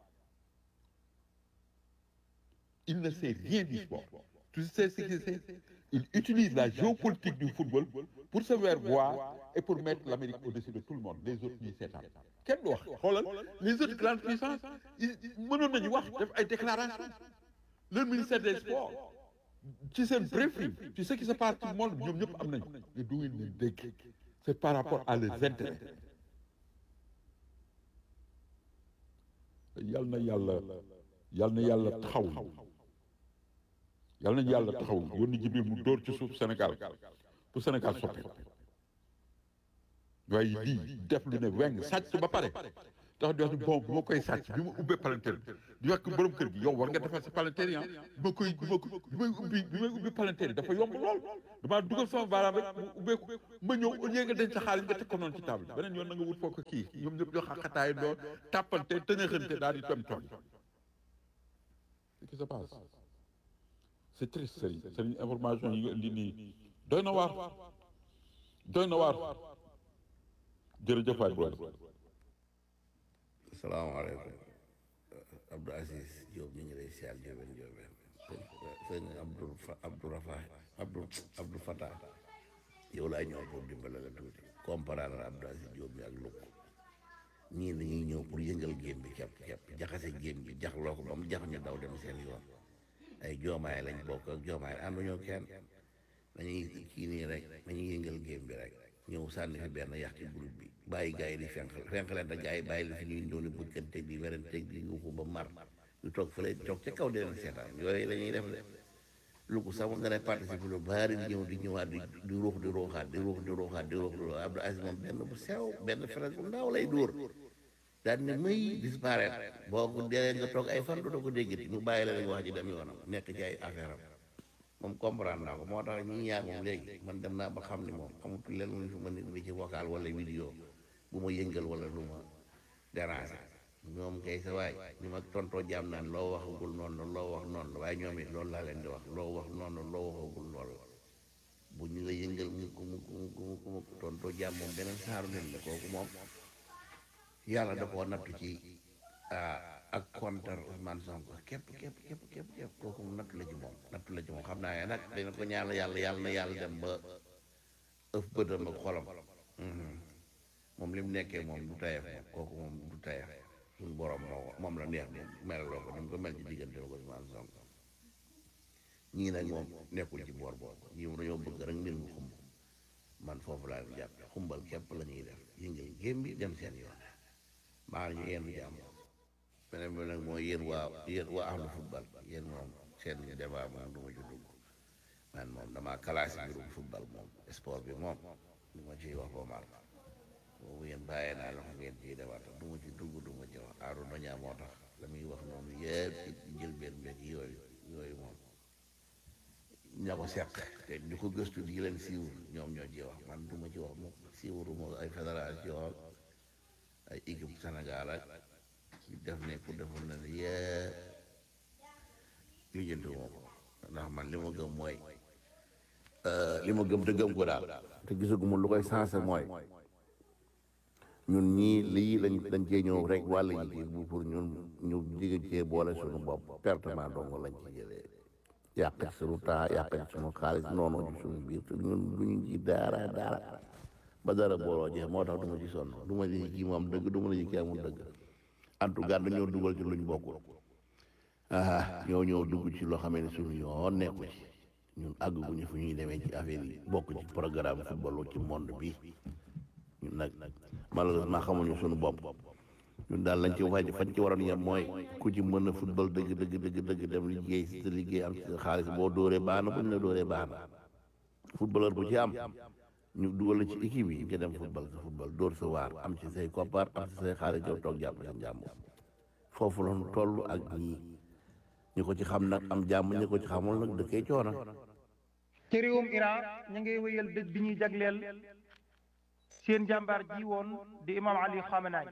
il ne sait rien du sport tu sais ce qu'il sait il utilise la géopolitique du football pour se faire voir et pour mettre l'Amérique au-dessus de tout le monde les autres ñuy seetaan kenn du wax xoolal les autres grandes puissances mënoon nañu wax def ay déclarations le ministère des sports ci seen briefing ci ce qui se passe ci monde ñoom ñëpp am nañu mais du ngeen leen dégg c'est par rapport à leurs intérêts yal na yàlla yal na yàlla taxaw yal na yàlla taxaw yónni Jibril mu dóor ci suuf Sénégal pour Sénégal soppi waaye lii def lu ne weng sàcc ba pare tax di wax ni bon bu ma koy sàcc bi ma ubbee palanteer di wax borom kër gi yow war nga defar sa palanteer yi ah bi ma koy bi ma ko bi may ubbi bi may ubbi palanteer yi dafa yomb lool damaa dugal sama baaraam rek mu ubbeeku ma ñëw au lieu nga denc sa xaalis nga teg ko noonu ci table bi beneen yoon na nga wut foo ko kii ñoom ñëpp ñoo xaqataay doo tàppante tëñëxante daal di dem toog ce qui se passe c'est triste sëriñ sëriñ information yi nga indi nii doy na waar doy na waar jërëjëf waay brother. salaamaaleykum Abdou Aziz Diop ñu ngi lay siyaar Diobène Diobène sëñ Abdou Abdou Rafa Abdou Abdou Fatah yow laa ñëw pour dimbale la tuuti comprendre Abdou Aziz Diop bi ak Luk ñii dañuy ñëw pour yëngal géem bi kepp kepp jaxase géem bi jaxloo ko ba mu jax ñu daw dem seen yoon ay joomaay lañ bokk ak joomaay ànduñoo kenn dañuy kii nii rek dañuy yëngal géem bi rek ñëw sànni fi benn yàq ci groupe bi bàyyi gars yi di fenq fenqalante gars yi bàyyi la fi ñuy doon bëggante di werante di yuuxu ba mar ñu toog fële toog ca kaw di leen seetaan yooyu la ñuy def de lu ko sax nga ne participer lu bari di ñëw di ñëwaat di di ruux di ruuxaat di ruux di ruuxaat di ruux di ruuxaat Abdou Aziz moom benn bu sew benn fraise bu ndaw lay dóor daal ne may disparaître boo ko dee nga toog ay fan doo ko déggati ñu bàyyi la lañ wax ji dem yoonam nekk ci ay affaire am moom comprendre naa ko moo tax ñi ñaar moom léegi man dem naa ba xam ni moom amatul leen lu fi ma nit bi ci vocal wala vidéo bu ma yëngal wala lu ma déranger ñoom kay sa waay ñu ma tontoo jaam naan loo waxagul noonu la loo wax noonu la waaye ñoom it loolu laa leen di wax loo wax noonu la loo waxagul loolu la bu ñu la yëngal mu ko mu ko mu ko mu ko tontoo jaam moom beneen saaru nit la kooku moom yàlla da koo nattu ci ak kontar Ousmane Sonko képp képp képp képp képp kooku mu nattu la ci moom nattu la ci moom xam naa ne nag dina ko ñaanal yàlla yàlla na yàlla dem ba ëf bëtam ak xolam moom li mu nekkee moom du tayef moom kooku moom du tayef suñu borom moo moom la neex moom melaloo ko ni mu ko mel ci diggante ko Ousmane Sonko ñii nag moom nekkul ci boor boobu ñii moom dañoo bëgg rek mbir mu xumb man foofu laa leen jàpp xumbal képp la ñuy def yëngal gém bi dem seen yoon maa ngi ñu yenn jàmm beneen bi nag mooy yéen waa yéen waa ahlu football yéen moom seen débat moom du ma ci dugg man moom damaa classé mbirum football moom sport bi moom du ma ciy wax ba mal boobu yéen bàyyee naa la ko ngeen ciy débat du ma ci dugg du ma ci wax aaru doñaa moo tax la muy wax noonu yëpp ci jël benn mbéeg yooyu yooyu moom ña ko seq te ñu ko gëstu di leen siiwur ñoom ñoo ciy wax man du ma ci wax moom siiwuru mo ay fédération ay équipe Sénégal ak def ne pour deful na ne yee lijjanti moom ndax man li ma gëm mooy li ma gëm te gëm ko daal te gisaguma lu koy sensé mooy ñun ñii lii lañ dañ cee ñëw rek wàll yi bu pour ñun ñu jigéen cee boole suñu bopp pertement dongo lañ ci jëlee yàq ci suñu temps yàq ci suñu xaalis noonu ci suñu biir te ñun duñu ci daara daara ba dara booloo jeex moo tax du ma ci sonn du ma ci kii moom dëgg du ma la ci kii amul dëgg en tout cas dañoo dugal ci luñ bokkul ah ñoo ñëw dugg ci loo xamee ne suñu yoon nekku ci ñun àgguñu fu ñuy demee ci affaire yi bokk ci programme football ci monde bi ñun nag malheureusement xamuñu suñu bopp ñun daal lañ ci faj fañ ci waroon yem mooy ku ci mën a football dëgg dëgg dëgg dëgg dem liggéey si sa liggéey am ci sa xaalis boo dóoree baax na buñ la dóoree baax na footballeur bu ci am ñu dugal la ci équipe yi nga dem football sa football dóor sa waar am ci say koppar am ci say xaalis jow toog jàpp sa jàmm foofu la ñu toll ak ñii ñu ko ci xam nag am jàmm ñu ko ci xamul nag dëkkee coona ci réewum Iran ñu ngi wéyal dëj bi ñuy jagleel seen jàmbaar ji woon di imam Ali Khamenei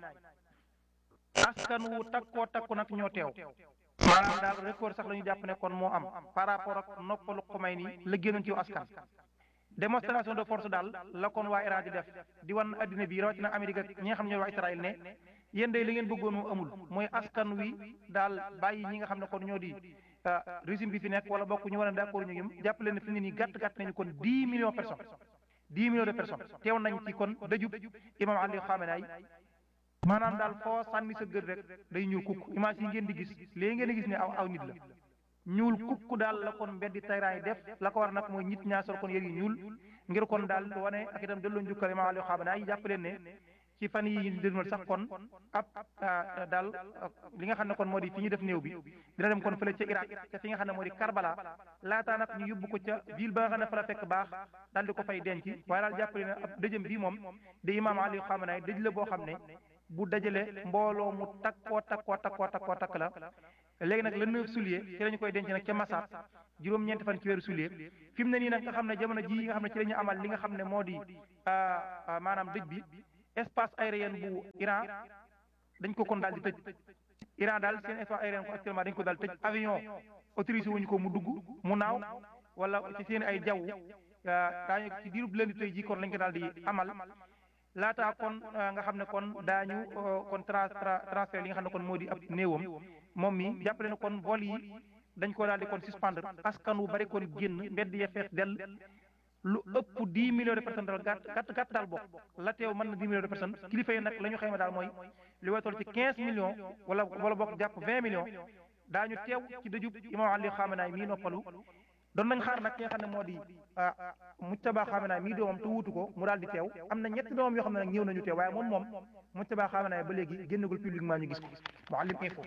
askan wu takkoo takku nag ñoo teew maanaam daal record sax la ñu jàpp ne kon moo am par rapport ak noppalu Khomeini la génnoon ci askan démonstration de force daal la kon waa Iran di def di wan addina bi rawatina Amérique ak ñi nga xam ne ñooy waa Israël ne yéen day li ngeen bëggoon moom amul mooy askan wi daal bàyyi ñi nga xam ne kon ñoo di régime bi fi nekk wala bokk ñu war a d'accord ñu ngi jàpp leen ne fi ne nii gàtt gàtt nañu kon dix millions personnes dix millions de personnes teew nañ ci kon dëjub imam Ali Khamenei maanaam daal foo sànni sa gër rek day ñuul kukk image yi ngeen di gis léegi ngeen di gis ne aw aw nit la ñuul kukk daal la kon mbeddi Téhéran yi def la ko war nag mooy nit ñaa sol kon yër yi ñuul ngir kon daal wane ak itam delloo njukkal imam Ali Khamenei jàpp leen ne ci fan yi ñu dégmal sax kon ab daal li nga xam ne kon moo di fi ñu def néew bi dina dem kon fële ca Irak ca fi nga xam ne moo di Karbala laataa nag ñu yóbbu ko ca ville ba nga xam ne fa la fekk baax daal di ko fay denc waaye daal jàppale ne ab dëjëm bi moom di imaam Ali Khamenei dëj la boo xam ne bu dajale mbooloo mu takkoo takkoo takkoo takkoo takk la léegi nag le neuf juillet ci lañu koy denc nag ca Massat juróom-ñeenti fan ci weeru juillet fi mu ne nii nag nga xam ne jamono ji nga xam ne ci la ñu amal li nga xam ne moo di maanaam dëj bi espace aérien bu Iran dañ ko kon daal di tëj Iran daal seen espace aérien ko actuellement dañ ko daal tëj avion autorisé wuñu ko mu dugg mu naaw wala ci seen ay jaww daañu ci diirub lënd tey ji kon lañ ko daal di amal laata kon nga xam ne kon daañu kon tra transfert li nga xam ne kon moo di ab néewam moom mi jàppale ne kon vol yi dañ ko daal di kon suspendre askan wu bari kon génn mbedd ya fees dell lu ëpp dix millions de personnes daal gàtt gàtt gàtt daal bokk la teew mën na dix millions de personnes kilifa yi nag la ñu xayma daal mooy li way toll ci quinze millions wala wala bokk jàpp vingt millions daañu teew ci dëjub imam Ali Khamenei mii noppalu doon nañ xaar nag ki nga xam ne moo di Mujtaba Khamenei mii doomam te wuutu ko mu daal di teew am na ñetti doomam yoo xam ne nag ñëw nañu teew waaye moom moom Mujtaba Khamenei ba léegi génnagul publiquement ñu gis ko Mouhalim Info.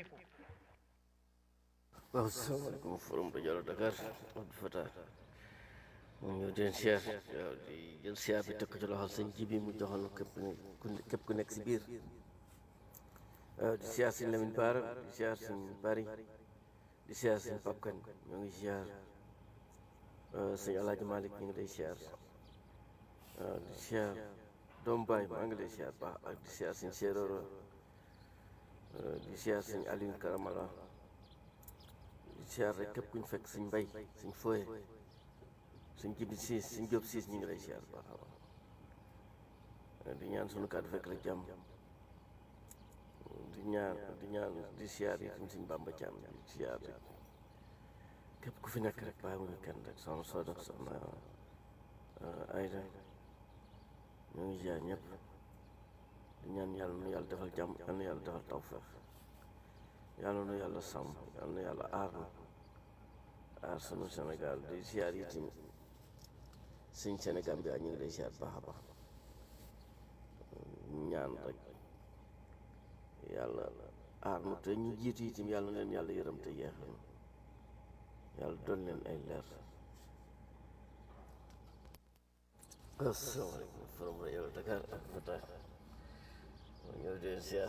waaw salaamaaleykum forum rajo Dakar Abdou Fatah moom ñëw di leen siyaar waaw di jël siyaar bi teg ko ci loxol sëñ ji bi mu joxoon képp ku képp ku nekk si biir waaw di siyaar sëñ Lamine Bara di siyaar sëñ Bari di siyaar sëñ Pape Kane ñoo ngi siyaar sëñ Alaaji Malick ñu ngi lay siyaar waaw di siyaar doomu baay maa ngi lay siyaar baax ak di siyaar sëñ Séeréero di siyaar sëñ Aliou Karamala di siyaar rek képp kuñ fekk sëñ Mbay sëñ Foye sëñ Jibi Siis sëñ Jóob Siis ñu ngi lay siyaar baax a baax di ñaan sunu kàddu fekk rek jàmm di ñaan di ñaan di siyaar yi tam sëñ Bamba Caam di siyaar rek képp ku fi nekk rek bàyyi mu ñu kenn rek soxna Soda ak soxna Ayda ñu ngi siyaar ñëpp di ñaan yàlla nu yàlla defal jàmm yàlla nu yàlla defal tawfeex yàlla nu yàlla sàmm yàlla nu yàlla aar na aar sunu Sénégal di siyaar yi tamit sëñ Sénégal bi ñu ngi lay siyaar baax a baax ñaan rek yàlla aar nu te ñu jiitu itam yàlla na leen yàlla yërëm te yeexal yàlla doon leen ay leer. asalaamaaleykum forum rajo Dakar ak Fatah ñëw di leen siyaar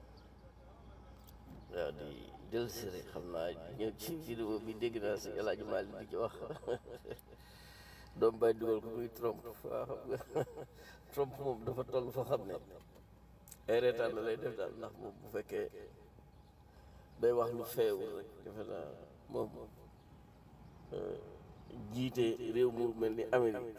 waaw di jël si rek xam naa ñëw ci vidéo bi dégg naa si El Hadj Malick di ci wax doom bay dugal ko muy Trump waaw xam nga Trump moom dafa toll foo xam ne ay reetaan la lay def daal ndax moom bu fekkee day wax lu feewul rek defe naa moom jiite réew mu mel ni Amérique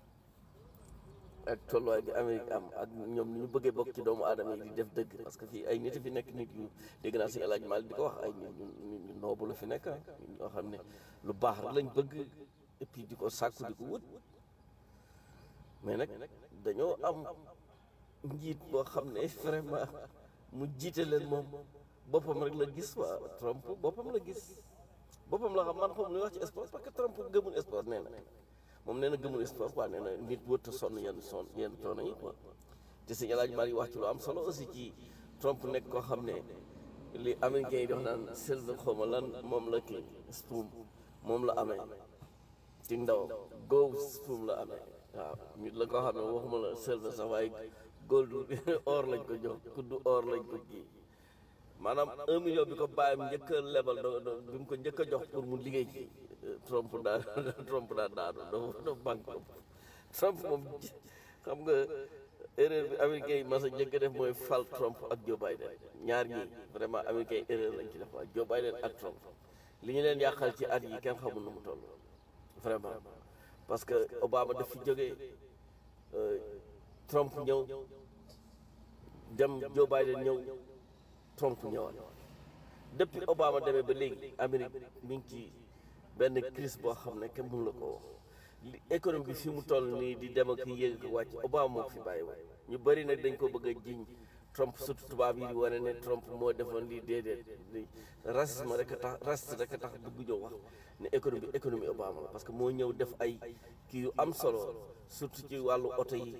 ak tolluwaay bi Amérique am ak ñoom ni ñu bëggee bokk ci doomu aadama yi di def dëgg parce que fii ay nit fi nekk nit yu dégg naa si El Hadj Malick di ko wax ay nit ñu noobu la fi nekk ñoo xam ne lu baax rek lañ bëgg et puis di ko sàkku di ko wut mais nag dañoo am njiit boo xam ne vraiment mu jiite leen moom boppam rek la gis waa Trump boppam la gis boppam la xam man xam lu wax ci sport parce que Trump gëmul sport nee na moom nee na gëmul sport quoi nee na nit wërta sonn yenn sonn yenn coono yi quoi te sëñ El Hadj Malick wax ci lu am solo aussi ci Trump nekk koo xam ne li américains yi di wax naan silver xaw ma lan moom la kii spoon moom la amee ci ndaw gold spoon la amee waaw nit la koo xam ne waxuma la silver sax waaye gold or lañ ko jox kuddu or lañ ko kii maanaam un million bi ko bàyyam njëkk a lebal do bi mu ko njëkk a jox pour mu liggéey ci Trump daa Trump daa daanu dafa dafa banque Trump moom xam nga erreur bi américains yi mas a njëkk a def mooy fal Trump ak Joe Biden ñaar ñii vraiment américains yi erreur lañ ci def waaye Joe Biden ak Trump li ñu leen yàqal ci at yi kenn xamul nu mu toll vraiment parce que Obama daf fi jógee Trump ñëw dem Joe Biden ñëw Trump ñëwaat depuis Obama demee ba léegi Amérique mi ngi ci benn crise boo xam ne kenn mënu la ko wax li économie bi fi mu toll nii di dem ak yéeg ko wàcc Obama moo ko fi bàyyi woon ñu bëri nag dañ ko bëgg a jiñ Trump surtout tubaab yi di wane ne Trump moo defoon lii déedéet li racisme rek a tax raciste rek a tax bëgg ñëw wax ne économie économie Obama la parce que moo ñëw def ay kii yu am solo surtout ci wàllu oto yi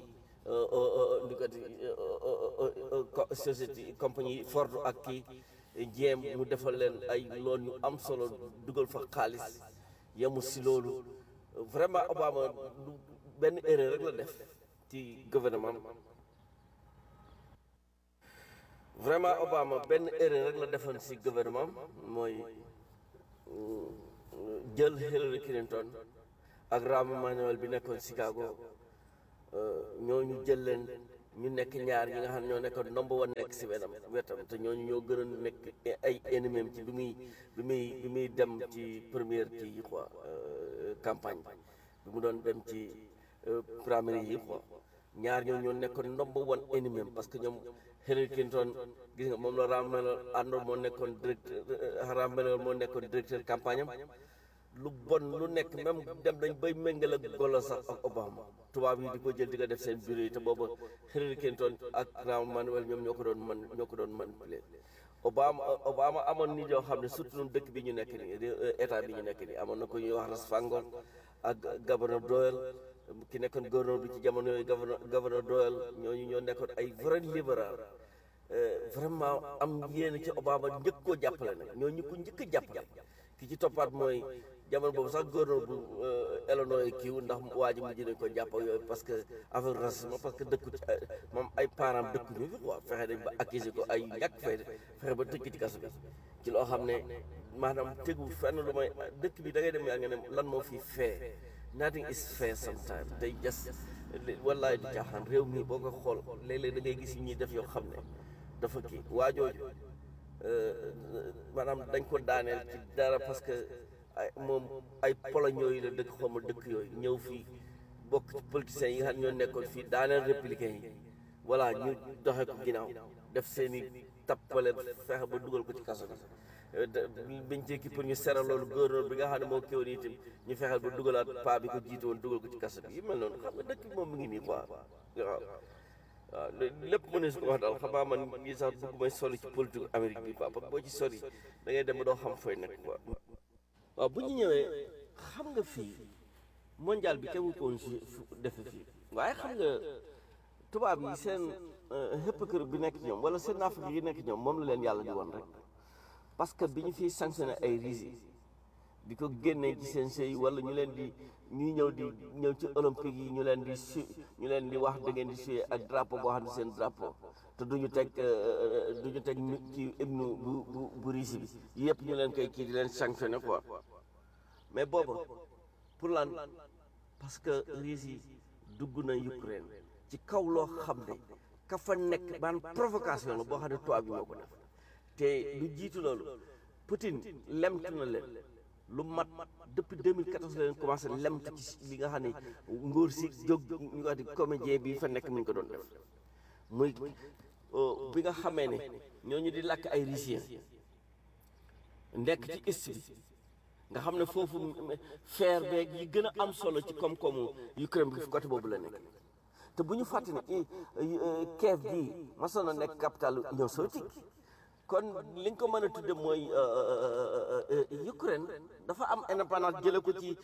ndi ko di société compagnie Ford ak kii jéem mu defal leen ay loon yu am solo dugal fa xaalis yemu si loolu vraiment Obama du benn erreur rek la def ci gouvernement vraiment Obama benn erreur rek la defoon si gouvernement mooy jël Hillary Clinton ak Rahm Emanuel bi nekkoon Chicago ñooñu jël leen ñu nekk ñaar ñi nga xam ne ñoo nekkoon number one nekk si wetam wetam te ñooñu ñoo gën a nekk ay ennemis ci bi muy bi muy bi muy dem ci première kii yi quoi campagne bi mu doon dem ci primaire yi quoi ñaar ñoo ñoo nekkoon number one ennemi parce que ñoom Hillary Clinton gis nga moom la Rahm Emanuel àndoon moo nekkoon directeur Rahm Emanuel moo nekkoon directeur campagne am lu bon lu nekk même dem nañ bay méngale ak golo sax ak Obama tubaab yi di ko jël di ko def seen bureau yi te booba Hillary Clinton ak Rahm Emanuel ñoom ñoo ko doon man ñoo ko doon manipuler Obama Obama amoon nit yoo xam ne surtout ñun dëkk bi ñu nekk nii état bi ñu nekk nii amoon na ko ñuy wax Rasfangon ak gouverneur Doyle ki nekkoon gouverneur bi ci jamono yooyu gouverneur gouverneur Doyle ñooñu ñoo nekkoon ay vrai libéral vraiment am yéene ci Obama njëkk koo jàppale nag ñooñu ko njëkk a jàppale ki ci toppaat mooy jamono boobu sax gouverneur bu Illinois kiiw ndax waa ji mujj nañ ko jàpp ak yooyu parce que affaire racisme parce que dëkku ci moom ay parents dëkku ñu fi quoi fexe dañ ba accusé ko ay ñàkk fay fexe ba tëj ci kaso bi ci loo xam ne maanaam tegu fenn lu may dëkk bi da ngay dem yaa nga ne lan moo fi fee nothing is fair sometimes day just wallaay di caaxaan réew mi boo ko xool léeg-léeg da ngay gis yi ñuy def yoo xam ne dafa kii waajooju maanaam dañ ko daaneel ci dara parce que ay moom ay poloñ yooyu la dëkk xawma dëkk yooyu ñëw fii bokk ci politiciens yi nga xam ñoo nekkoon fii daaneel républicain yi voilà ñu doxe ko ginnaaw def seen i tappale fexe ba dugal ko ci kaso bi biñ ci pour ñu seral loolu gouverneur bi nga xam ne moo kéwoon itam ñu fexeel ba dugalaat paa bi ko jiite woon dugal ko ci kaso bi yi mel noonu xam nga dëkk bi moom mu ngi nii quoi waaw waaw lépp mu ne su ko wax daal xam naa man ngi sax bëgg may soli ci politique Amérique bi quoi parce que boo ci soli da ngay dem ba doo xam fooy nekk quoi waaw bu ñu ñëwee xam nga fii mondial bi kenn ko woon si defe fii waaye xam nga tubaab yi seen hypocrite bi nekk ñoom wala seen Afrique yi nekk ñoom moom la leen yàlla di woon rek parce que bi ñu fiy sanctionné ay risi di ko génnee ci seen sëy wala ñu leen di ñuy ñëw di ñëw ci olympique yi ñu leen di su ñu leen di wax da ngeen di suyee ak drapeau boo xam ne seen drapeau te duñu teg duñu teg ci hymne bu bu bu risi bi yëpp ñu leen koy kii di leen sanctionné quoi mais booba pour lan parce que risi dugg na Ukraine ci kaw loo xam ne ka fa nekk baan provocation la boo xam ne tubaab bi moo ko def te lu jiitu loolu Poutine lemtu na leen lu mat depuis deux mille quatorze la leen commencé lemtu ci li nga xam ne ngóor si jóg ñu wax di comédien bi fa nekk mi ngi ko doon def muy bi nga xamee ne ñooñu di làkk ay Rusien nekk ci est bi nga xam ne foofu fer beeg yi gën a am solo ci koom-koomu Ukraine bi côté boobu la nekk te bu ñu fàtte ne Kiev bii masoon na nekk capitale Union soviétique kon li nga ko mën a tudde mooy Ukraine dafa am indépendance jële ko ci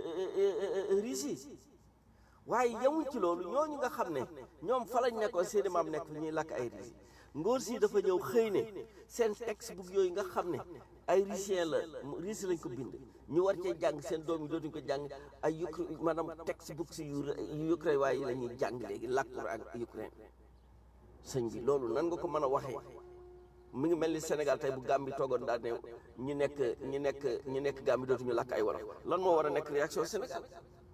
Russie waaye yemuñ ci loolu ñooñu nga xam ne ñoom fa lañ nekkoon seeni maam nekk fi ñuy lakk ay Russie ngóor si dafa ñëw xëy ne seen textbook yooyu nga xam ne ay Russien la Russie lañ ko bind ñu war cee jàng seen doom yi dootuñ ko jàng ay Ukraine maanaam textbook si yu Ukraine waaye yi la ñuy jàng léegi làkk ak Ukraine sëñ bi loolu nan nga ko mën a waxee mi ngi mel ni Sénégal tey bu Gambie toogoon daal ne ñi nekk ñi nekk ñi nekk Gambie dootuñu làkk ay wolof lan moo war a nekk réaction Sénégal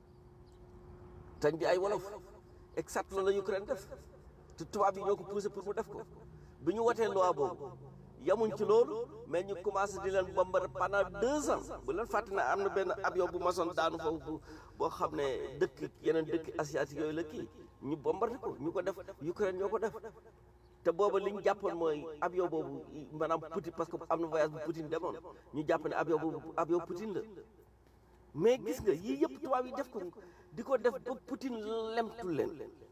tañ bi ay wolof exact loolu la Ukraine def te tubaab yi ñoo ko poussé pour mu def ko bi ñu wotee loi boobu yamuñ ci loolu mais ñu commencé di leen bombardé pendant deux ans bu leen fàtte ne am na benn avion bu masoon daanu foofu boo xam ne dëkk yeneen dëkk asiatique yooyu la kii ñu bombardé ko ñu ko def Ukraine ñoo ko def te booba li ñu jàppoon mooy avion boobu maanaam Poutine parce que am na voyage bu Poutine demoon ñu jàpp ne avion boobu avion Poutine la mais gis nga yii yëpp tubaab yi def ko di ko def ba Poutine lemtul leen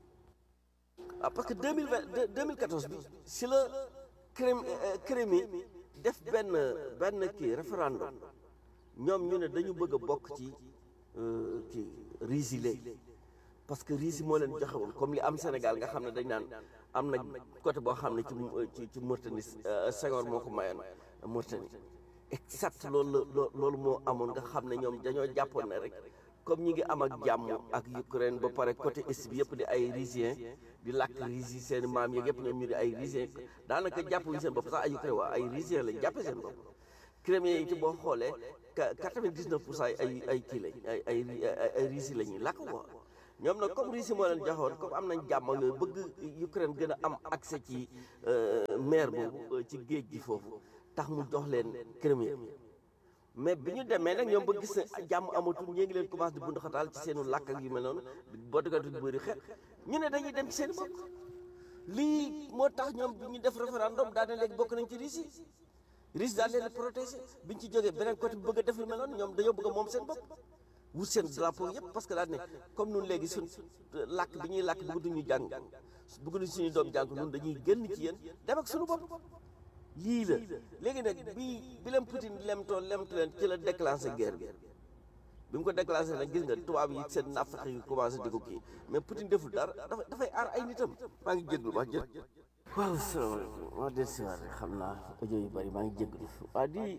ah parce que deux mille vingt deux mille quatorze bi si la crém Crimée def benn benn kii référendum ñoom ñu ne dañu bëgg a bokk ci kii Russie léegi parce que riis yi moo leen joxewul comme li am Sénégal nga xam ne dañ naan am na côté boo xam ne ci ci ci Mauritanie Senghor moo ko mayoon Mauritanie exact loolu la loolu moo amoon nga xam ne ñoom dañoo jàppoon ne rek comme ñi ngi am ak jàmm ak Ukraine ba pare côté est bi yëpp di ay Russiens di làkk Russe yi seen maam yeeg yëpp ñoom ñu di ay Russiens daanaka jàppuñu seen bopp sax ay Ukraine waa ay Russiens lañ jàppe seen bopp Criméen yi ci boo xoolee quatre-vingt-dix-neuf pour cent ay ay kii lañ ay ay ay Russes la ñuy làkk quoi ñoom nag comme Russie moo leen joxoon comme am nañ jàmm ak yooyu bëgg Ukraine gën a am accès ci mer boobu ci géej gi foofu tax mu jox leen Crimée mais bi ñu demee nag ñoom ba gis ne jàmm amatul ñee ngi leen commencé di bund xataal ci seenu làkk ak yu mel noonu boo dëggatu di bëri xeet ñu ne dañuy dem ci seen bopp lii moo tax ñoom bi ñu def référendum daa ne léegi bokk nañ ci Russie Russie daal leen protéger biñ ci jógee beneen côté bi bëgg a def lu mel noonu ñoom dañoo bëgg a moom seen bopp wut seen drapeau yëpp parce que daal ne comme nun léegi suñ làkk bi ñuy làkk bëgguñu jàng bëgguñu suñu doom jàng nun dañuy génn ci yéen dem ak suñu bopp lii la léegi nag bi bi leen Poutine lemtoo lemtu leen ci la déclenché guerre bi bi mu ko déclenché nag gis nga tubaab yi seen naafeq yi commencé di ko kii mais Poutine deful dara dafa dafay aar ay nitam maa ngi jégalu wax jë waaw salaamaaleykum wax del siwaat rek xam naa audio yu bëri maa ngi jégalu waa di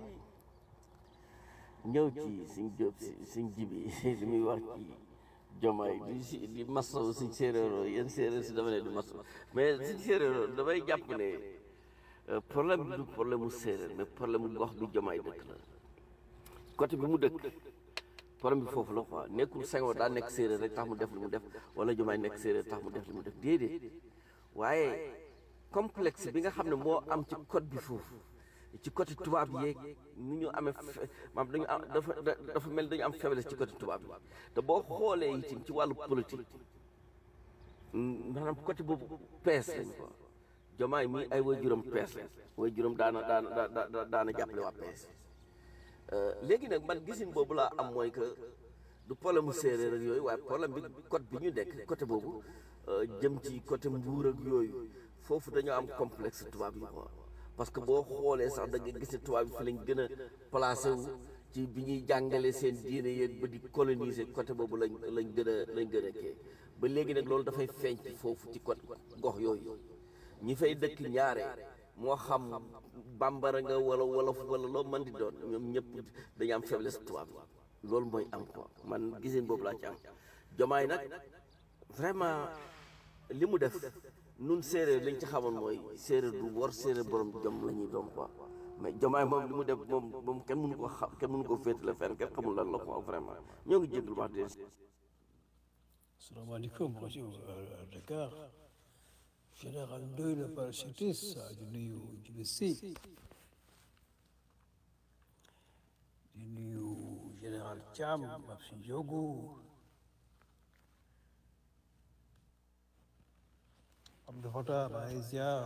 ñëw ci suñ jóob si suñ jibi li muy wax ci jomaay di si di masaw suñ séeréeroo yéen séeréer si dama ne di masaw mais suñ séeréeroo damay jàpp ne problème bi du problème mu séeréer mais problème mu gox bi jomaay dëkk la côté bi mu dëkk problème bi foofu la quoi nekkul Senghor daa nekk séeréer rek tax mu def li mu def wala jomaay nekk séeréer tax mu def li mu def déedéet waaye complexe bi nga xam ne moo am ci code bi foofu ci côté tubaab yeeg ni ñu amee maam dañu am dafa dafa mel dañu am faiblesse ci côté tubaab yi te boo xoolee itam ci wàllu politique maanaam côté boobu pees lañ quoi jomaay mi ay way juróom pees lañ way juróom daana daana daana daana jàppale waa pees léegi nag man gisin boobu laa am mooy que du problème mu séeréer ak yooyu waaye problème bi côté bi ñu nekk côté boobu jëm ci côté mbuur ak yooyu foofu dañoo am complexe tubaab yi quoi parce que boo xoolee sax da nga gis ne tubaab bi fi lañ gën a placé wu ci bi ñuy jàngale seen diine yeeg ba di coloniser côté boobu lañ lañ gën a lañ gën a kii ba léegi nag loolu dafay feeñ ci foofu ci côté gox yooyu ñi fay dëkk ñaare moo xam bambara nga wala wolof wala loo mën di doon ñoom ñëpp dañu am faiblesse tubaab bi loolu mooy am quoi man giseen boobu laa ci am jomaay nag vraiment li mu def nun séeréer lañ ci xamoon mooy séeréer du wor séeréer borom jom la ñuy doom quoi mais jomaay moom li mu def moom moom kenn mënu ko xam kenn mënu ko féetale fenn kenn xamul lan la quoi vraiment ñoo ngi jégalu wax dëgg. Salaamaaleykum rajo Dakar général Ndoye le parachutiste di nuyu Djibi Sy di nuyu général Thiam Babsi Diogo Abdou Fatah maa ngi ziar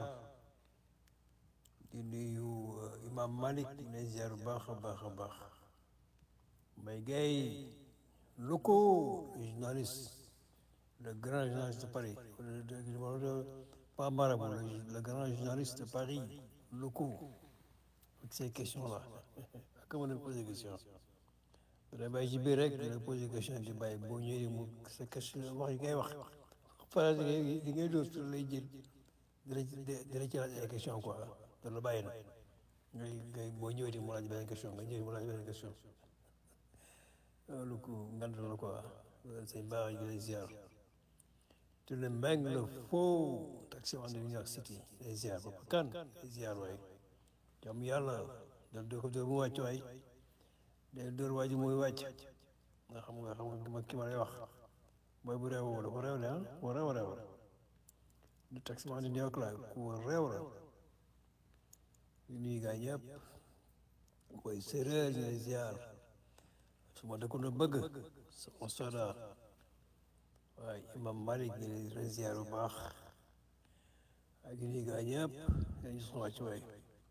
di nuyu Imam Malik di lay ziar bu baax a baax a baax Mbaye Gueye Loko le journaliste le grand journaliste de Paris pas Marabout le, le grand journaliste de Paris Loko avec ces questions là comment on pose des questions da bàyyi ci biir rek da pose des questions di bàyyi boo ñëwee mu sa question wax yi ngay wax phrase yi ngay dóor su lay jël dina dina ci laaj ay question quoi da la bàyyi na ngay ngay boo ñëwee di mu laaj beneen question nga ñëwee mu laaj beneen question loolu ko ngant la quoi c'est baax yi lay ziar te le mbeng le faux taxi en New York City lay ziar ba kan lay ziar waay jam yàlla dal doo ko dóor mu wàcc waay day dóor waaj muy wàcc nga xam nga xam nga ki ma lay wax mooy bu réew wala bu réew ne ah bu réew réew du taxi en New York la ku réew la ñu nuyu gaa ñëpp booy séeréer ñu lay ziar su ma dëkkoon a bëgg sama soda waaye Imam Malik ñu lay ziar bu baax ak ñu nuyu gaa ñëpp dañu soxla wàcc waay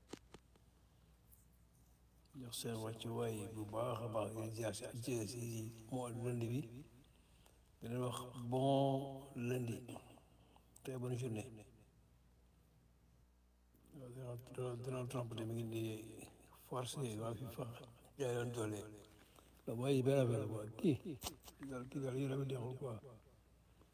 jox seen wàcc waay bu baax a baax ñu ziar si ak si moo lundi bi dina wax bon lundi très bonne journée Donald Trump de mi ngi di forcé waa FIFA jaay leen doole la mooy benn affaire quoi kii daal kii daal yéen a ngi neexul quoi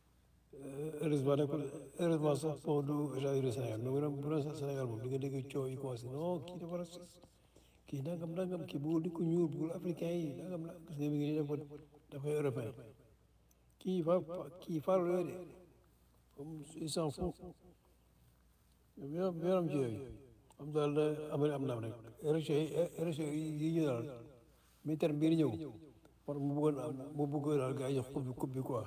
heureusement nag heureusement sax bon du état du Sénégal mais bu doon bu doon Sénégal moom di nga dégg coow yi commencé non kii dafa raciste kii nangam nangam kii bëggul di ko ñuul bëggul africain yi nangam la gis nga mi ngi nii dafa dafay européen kii fa kii faalu yooyu de comme il s'en fout yoonam yoonam ci yooyu am daal da am am naam rek élection yi élection yi ñu daal militaire bii di ñëw war mu bëggoon am mu bëggoon daal gars yi jox coupe bi coupe bi quoi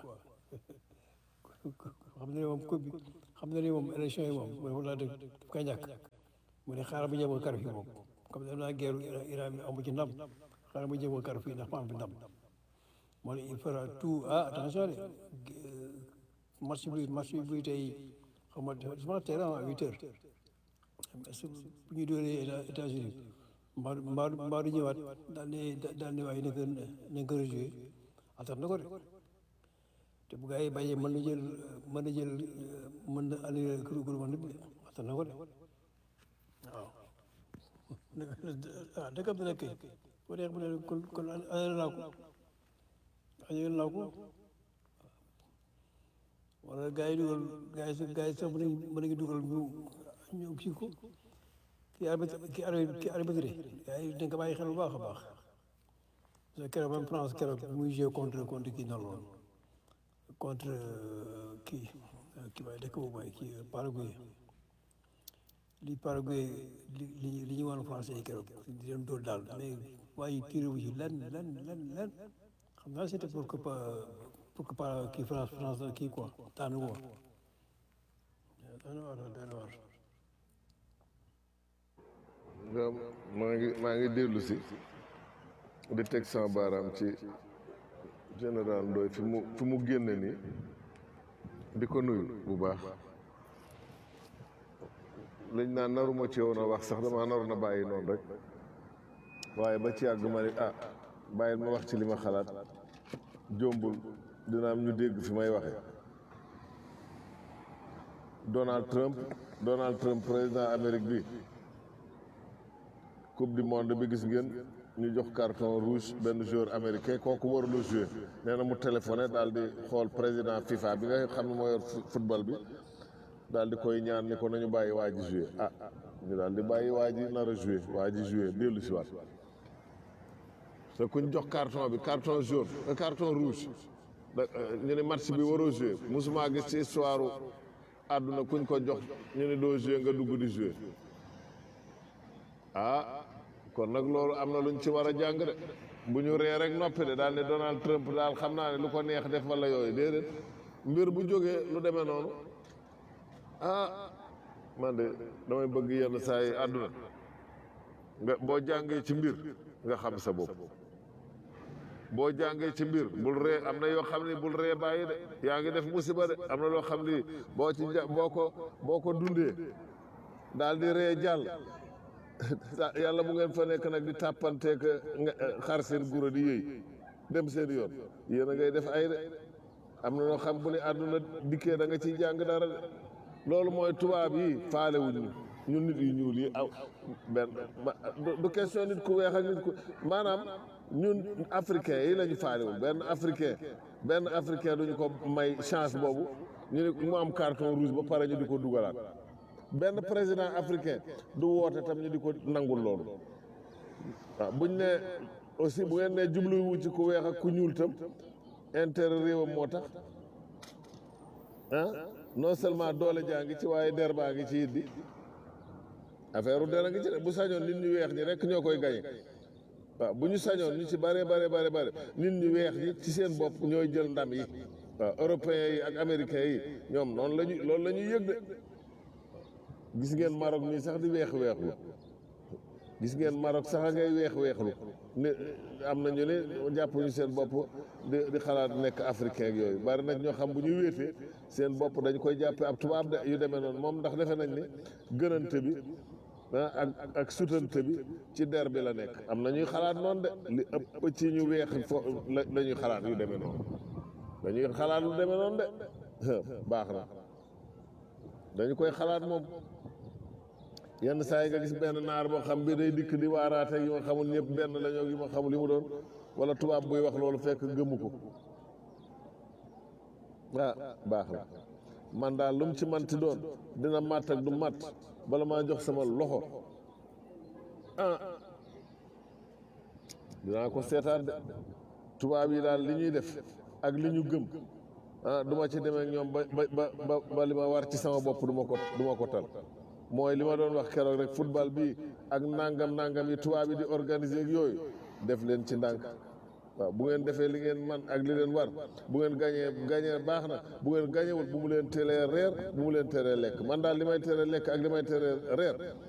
xam na ne moom coupe bi xam na ne moom élection yi moom mooy wala def koy ñàkk mu ne xaaral ma jéem a kar fii moom comme dem naa guerre Iran bi amu ci ndam xaaral ma jéem a kar fii ndax ma am fi ndam moo ne il fera tout ah attention de match bi match bi tey xam nga dafa terrain à huit heures bu ñu dóoree États-Unis mbaa mbaa mbaa du ñëwaat daal ne daal ne waaye nañ ko nañ ko rejoué attan na ko de te bu gaa yi bàyyee mën na jël mën na jël mën na annulé gouvernement bi attan na ko de waaw ah dëkk bi nag kay bu neex bu ne kon kon annulé naa ko annulé naa ko wala gaa yi dugal gaa yi sax gaa yi sax mën nañu mën nañu dugal ñu ñu kii ko kii arbitre kii arbitre kii arbitre gaa yi dañ ko bàyyi xel bu baax a baax parce que keroog même France keroog muy joué contre contre kii nan loolu contre kii kii waaye dëkk boobu mooy kii Paraguay li Paraguay li li li ñu wan français yi keroog di leen dóor daal mais waaye tiré wu ci lenn lenn lenn lenn xam naa c'était pour que pour que pas kii France France kii quoi tànn ko dana war dana war nga maa ngi maa ngi dellu si di teg sama baaraam ci général Ndoye fi mu fi mu génne nii di ko nuyu bu baax lañ naan naruma ci woon a wax sax dama naroon a bàyyi noonu rek waaye ba ci yàgg ma ne ah bàyyil ma wax ci li ma xalaat jombul dina am ñu dégg fi may waxe Donald Trump Donald Trump président Amérique bi coupe du monde bi gis ngeen ñu jox carton rouge benn joueur américain kooku warula joué nee na mu téléphoné daal di xool président FIFA bi nga xam ne moo yor football bi daal di koy ñaan ni ko nañu bàyyi waa ji joué ah ñu daal di bàyyi waa ji nar a joué waa ji joué dellu si waat te kuñ jox carton bi carton jaune carton rouge ñu ne match bi waroo joué mosuma gis ci histoire àdduna kuñ ko jox ñu ne doo joué nga dugg di joué ah kon nag loolu am na luñ ci war a jàng de bu ñu ree rek noppi de daal ne Donald Trump daal xam naa ne lu ko neex def wala yooyu déedéet mbir bu jógee lu demee noonu ah man de damay bëgg yenn saa yi àdduna nga boo jàngee ci mbir nga xam sa bopp boo jàngee ci mbir bul ree am na yoo xam ne bul ree bàyyi de yaa ngi def musiba de am na loo xam ni boo ci boo ko boo ko dundee daal di ree jàll yàlla bu ngeen fa nekk nag di tàppanteek xar seen guro di yëy dem seen yoon yéen a ngay def ay de am na loo xam bu ne àdduna dikkee da nga ciy jàng dara de loolu mooy tubaab yi faale wuñ ñu ñun nit yu ñuul yi aw benn du question nit ku weex ak nit ku maanaam ñun africain yi la ñu faalewul benn africain benn africain duñu ko may chance boobu ñu ne mu am carton rouge ba pare ñu di ko dugalaat benn président africain du woote tam ñu di ko nangul loolu waaw buñ ne aussi bu ngeen ne jubluwu ci ku weex ak ku ñuul tam intérêt réewam moo tax ah non seulement doole jaa ngi ci waaye der baa ngi ci it di affaire u der a ngi ci de bu sañoon nit ñu weex ñi rek ñoo koy gañe waaw bu ñu sañoon ñu ci bare bare bare bare nit ñu weex ñi ci seen bopp ñooy jël ndam yi waaw européens yi ak américains yi ñoom noonu la ñu loolu la ñuy yëg de gis ngeen Maroc nii sax di weex weexlu gis ngeen Maroc sax a ngay weex weexlu ne am na ñu ne jàpp ñu seen bopp di di xalaat nekk africain ak yooyu bari nag ñoo xam bu ñu wéetee seen bopp dañ koy jàppe ab tubaab de yu demee noonu moom ndax defe nañ ne gënante bi ah ak ak sutante bi ci der bi la nekk am na ñuy xalaat noonu de li ëpp ci ñu weex fo la ñuy xalaat yu demee noonu dañuy xalaat lu demee noonu de baax na dañu koy xalaat moom yenn saa yi nga gis benn naar boo xam bi day dikk di waaraate yi ma xamul ñëpp benn la ñoo yi ma xamul li mu doon wala tubaab buy wax loolu fekk gëmu ko ah baax na man daal lu mu ci manti doon dina matt ak du matt bala maa jox sama loxo ah dinaa ko seetaat de tubaab yi daal li ñuy def ak li ñu gëm ah du ma ci demee ak ñoom ba ba ba ba li ma war ci sama bopp du ma ko du ma ko tal mooy li ma doon wax keroog rek football bi ak nangam nangam yi tubaab yi di organiser ak yooyu def leen ci ndànk waaw bu ngeen defee li ngeen man ak li leen war bu ngeen gañee gañee baax na bu ngeen gañewul bu mu leen teree reer bu mu leen teree lekk man daal li may teree lekk ak li may teree reer